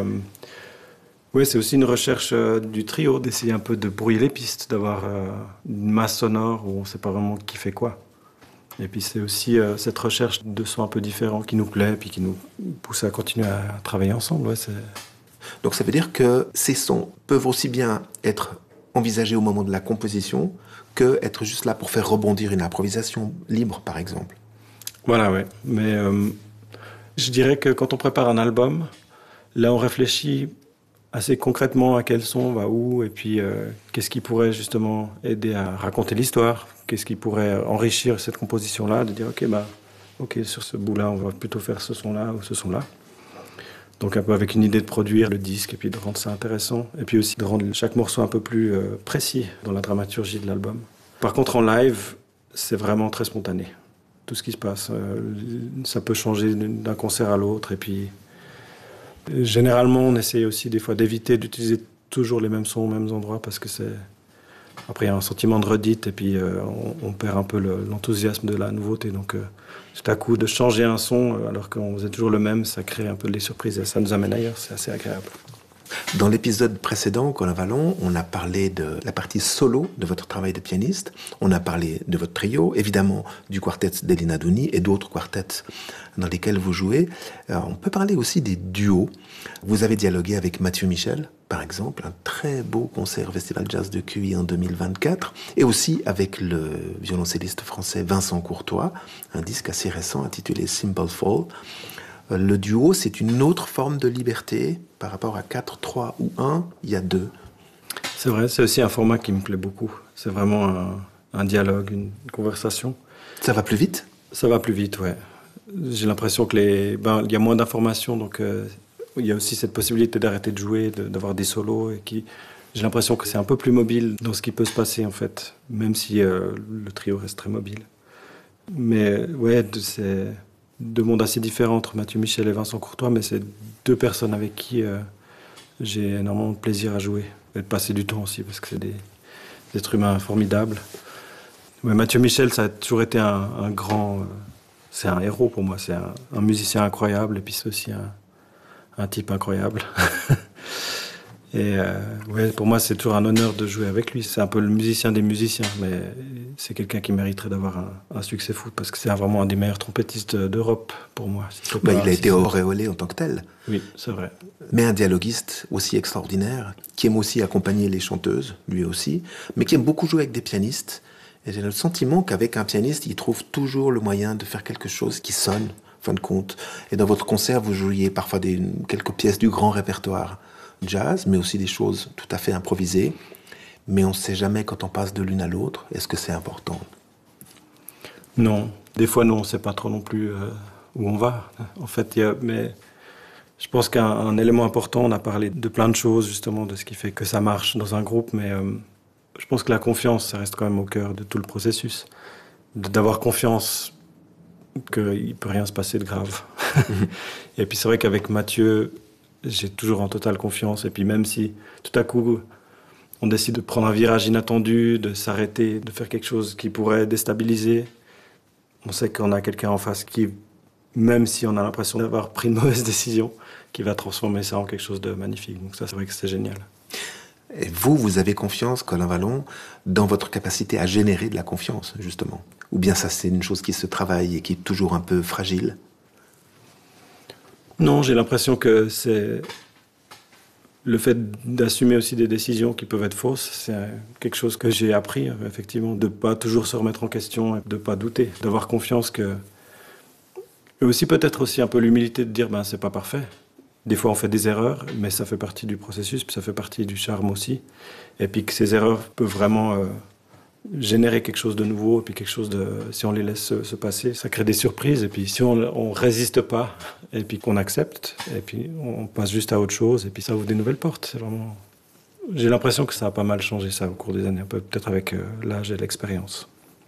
c'est aussi une recherche du trio, d'essayer un peu de brouiller les pistes, d'avoir une masse sonore où on ne sait pas vraiment qui fait quoi. Et puis c'est aussi cette recherche de sons un peu différents qui nous plaît, puis qui nous pousse à continuer à travailler ensemble. Ouais, Donc ça veut dire que ces sons peuvent aussi bien être envisagés au moment de la composition que être juste là pour faire rebondir une improvisation libre, par exemple. Voilà, ouais. Mais je dirais que quand on prépare un album, là on réfléchit assez concrètement à quel son on va où, et puis qu'est-ce qui pourrait justement aider à raconter l'histoire, qu'est-ce qui pourrait enrichir cette composition-là, de dire ok, sur ce bout-là, on va plutôt faire ce son-là ou ce son-là. Donc un peu avec une idée de produire le disque et puis de rendre ça intéressant. Et puis aussi de rendre chaque morceau un peu plus précis dans la dramaturgie de l'album. Par contre, en live, c'est vraiment très spontané. Tout ce qui se passe, ça peut changer d'un concert à l'autre. Et puis, généralement, on essaie aussi des fois d'éviter d'utiliser toujours les mêmes sons aux mêmes endroits parce que c'est... Après, il y a un sentiment de redite et puis on perd un peu l'enthousiasme de la nouveauté. Donc, tout à coup, de changer un son alors qu'on faisait toujours le même, ça crée un peu des surprises et ça nous amène ailleurs. C'est assez agréable. Dans l'épisode précédent, Colin Vallon, on a parlé de la partie solo de votre travail de pianiste. On a parlé de votre trio, évidemment du quartet d'Elina Douni et d'autres quartets dans lesquels vous jouez. On peut parler aussi des duos. Vous avez dialogué avec Mathieu Michel, par exemple, un très beau concert au Festival Jazz de Cuy en 2024, et aussi avec le violoncelliste français Vincent Courtois, un disque assez récent intitulé Simple Fall. Le duo, c'est une autre forme de liberté par rapport à 4, 3 ou 1, il y a 2. C'est vrai, c'est aussi un format qui me plaît beaucoup. C'est vraiment un dialogue, une conversation. Ça va plus vite? Ça va plus vite, ouais. J'ai l'impression que il y a moins d'informations, donc il y a aussi cette possibilité d'arrêter de jouer, d'avoir des solos, j'ai l'impression que c'est un peu plus mobile dans ce qui peut se passer, en fait, même si le trio reste très mobile. Mais ouais, c'est... deux mondes assez différents entre Mathieu Michel et Vincent Courtois, mais c'est deux personnes avec qui j'ai énormément de plaisir à jouer et de passer du temps aussi, parce que c'est des êtres humains formidables. Ouais, Mathieu Michel, ça a toujours été un grand... c'est un héros pour moi, c'est un musicien incroyable, et puis c'est aussi un type incroyable. Et pour moi, c'est toujours un honneur de jouer avec lui. C'est un peu le musicien des musiciens, mais c'est quelqu'un qui mériterait d'avoir un succès fou, parce que c'est vraiment un des meilleurs trompettistes d'Europe, pour moi. Il a été auréolé en tant que tel. Oui, c'est vrai. Mais un dialoguiste aussi extraordinaire, qui aime aussi accompagner les chanteuses, lui aussi, mais qui aime beaucoup jouer avec des pianistes. Et j'ai le sentiment qu'avec un pianiste, il trouve toujours le moyen de faire quelque chose qui sonne, en fin de compte. Et dans votre concert, vous jouiez parfois quelques pièces du grand répertoire jazz, mais aussi des choses tout à fait improvisées. Mais on ne sait jamais quand on passe de l'une à l'autre. Est-ce que c'est important? Non. Des fois, nous, on ne sait pas trop non plus où on va. En fait, mais je pense qu'un élément important, on a parlé de plein de choses, justement, de ce qui fait que ça marche dans un groupe, mais je pense que la confiance, ça reste quand même au cœur de tout le processus. D'avoir confiance qu'il ne peut rien se passer de grave. Et puis c'est vrai qu'avec Mathieu, j'ai toujours en totale confiance. Et puis même si tout à coup, on décide de prendre un virage inattendu, de s'arrêter, de faire quelque chose qui pourrait déstabiliser. On sait qu'on a quelqu'un en face qui, même si on a l'impression d'avoir pris une mauvaise décision, qui va transformer ça en quelque chose de magnifique. Donc ça, c'est vrai que c'est génial. Et vous avez confiance, Colin Vallon, dans votre capacité à générer de la confiance, justement? Ou bien ça, c'est une chose qui se travaille et qui est toujours un peu fragile? Non, j'ai l'impression que c'est le fait d'assumer aussi des décisions qui peuvent être fausses. C'est quelque chose que j'ai appris, effectivement, de ne pas toujours se remettre en question, de ne pas douter, d'avoir confiance que... Et aussi peut-être aussi un peu l'humilité de dire « c'est pas parfait ». Des fois, on fait des erreurs, mais ça fait partie du processus, puis ça fait partie du charme aussi. Et puis que ces erreurs peuvent vraiment générer quelque chose de nouveau, et puis quelque chose de... Si on les laisse se passer, ça crée des surprises. Et puis si on résiste pas, et puis qu'on accepte, et puis on passe juste à autre chose, et puis ça ouvre des nouvelles portes. C'est vraiment... J'ai l'impression que ça a pas mal changé ça au cours des années, peut-être avec l'âge et l'expérience.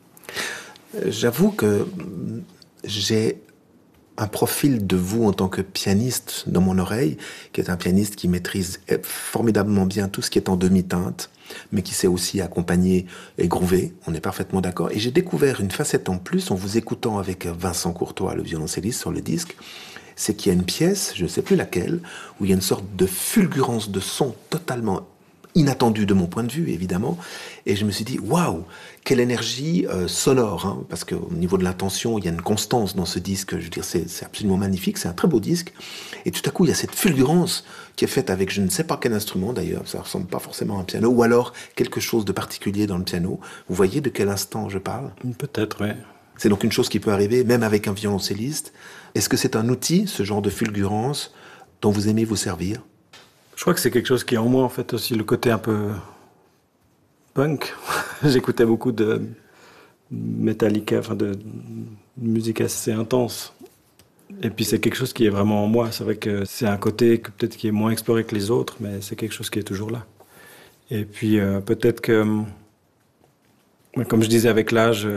J'avoue que j'ai un profil de vous en tant que pianiste dans mon oreille, qui est un pianiste qui maîtrise formidablement bien tout ce qui est en demi-teinte, mais qui sait aussi accompagner et groover, on est parfaitement d'accord. Et j'ai découvert une facette en plus en vous écoutant avec Vincent Courtois, le violoncelliste, sur le disque, c'est qu'il y a une pièce, je ne sais plus laquelle, où il y a une sorte de fulgurance de son totalement inattendue de mon point de vue, évidemment. Et je me suis dit, waouh, quelle énergie sonore, hein, parce qu'au niveau de l'intention, il y a une constance dans ce disque. Je veux dire, c'est absolument magnifique, c'est un très beau disque. Et tout à coup, il y a cette fulgurance qui est faite avec je ne sais pas quel instrument d'ailleurs, ça ressemble pas forcément à un piano, ou alors quelque chose de particulier dans le piano. Vous voyez de quel instant je parle? Peut-être, oui. C'est donc une chose qui peut arriver, même avec un violoncelliste. Est-ce que c'est un outil, ce genre de fulgurance, dont vous aimez vous servir? Je crois que c'est quelque chose qui est en moi, en fait, aussi le côté un peu punk. J'écoutais beaucoup de Metallica, enfin de musique assez intense. Et puis c'est quelque chose qui est vraiment en moi. C'est vrai que c'est un côté que peut-être qui est moins exploré que les autres, mais c'est quelque chose qui est toujours là. Et puis peut-être que, comme je disais avec l'âge,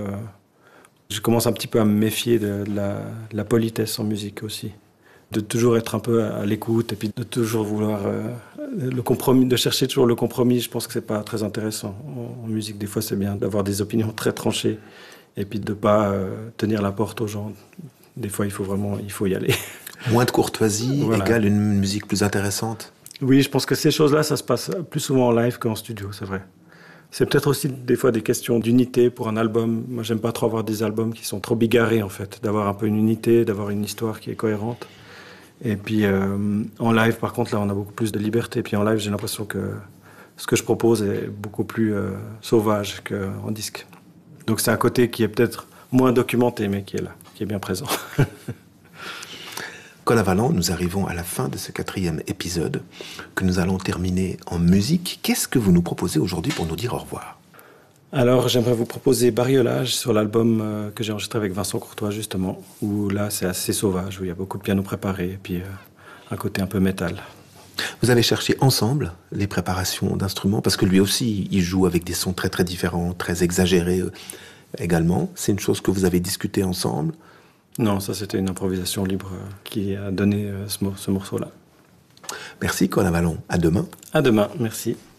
je commence un petit peu à me méfier de la politesse en musique aussi. De toujours être un peu à l'écoute et puis de toujours vouloir le compromis, de chercher toujours le compromis. Je pense que c'est pas très intéressant. En musique, des fois, c'est bien d'avoir des opinions très tranchées et puis de pas tenir la porte aux gens. Des fois, il faut y aller. Moins de courtoisie égale une musique plus intéressante. Oui, je pense que ces choses-là, ça se passe plus souvent en live qu'en studio, c'est vrai. C'est peut-être aussi des fois des questions d'unité pour un album. Moi, j'aime pas trop avoir des albums qui sont trop bigarrés, en fait. D'avoir un peu une unité, d'avoir une histoire qui est cohérente. Et puis en live, par contre, là, on a beaucoup plus de liberté. Et puis en live, j'ai l'impression que ce que je propose est beaucoup plus sauvage qu'en disque. Donc c'est un côté qui est peut-être moins documenté, mais qui est là, qui est bien présent. Colin Vallon, nous arrivons à la fin de ce 4e épisode que nous allons terminer en musique. Qu'est-ce que vous nous proposez aujourd'hui pour nous dire au revoir? Alors, j'aimerais vous proposer Bariolage sur l'album que j'ai enregistré avec Vincent Courtois, justement, où là, c'est assez sauvage, où il y a beaucoup de piano préparé, et puis un côté un peu métal. Vous avez cherché ensemble les préparations d'instruments, parce que lui aussi, il joue avec des sons très très différents, très exagérés également. C'est une chose que vous avez discuté ensemble? Non, ça c'était une improvisation libre qui a donné ce morceau-là. Merci Colin Vallon. À demain. À demain, merci.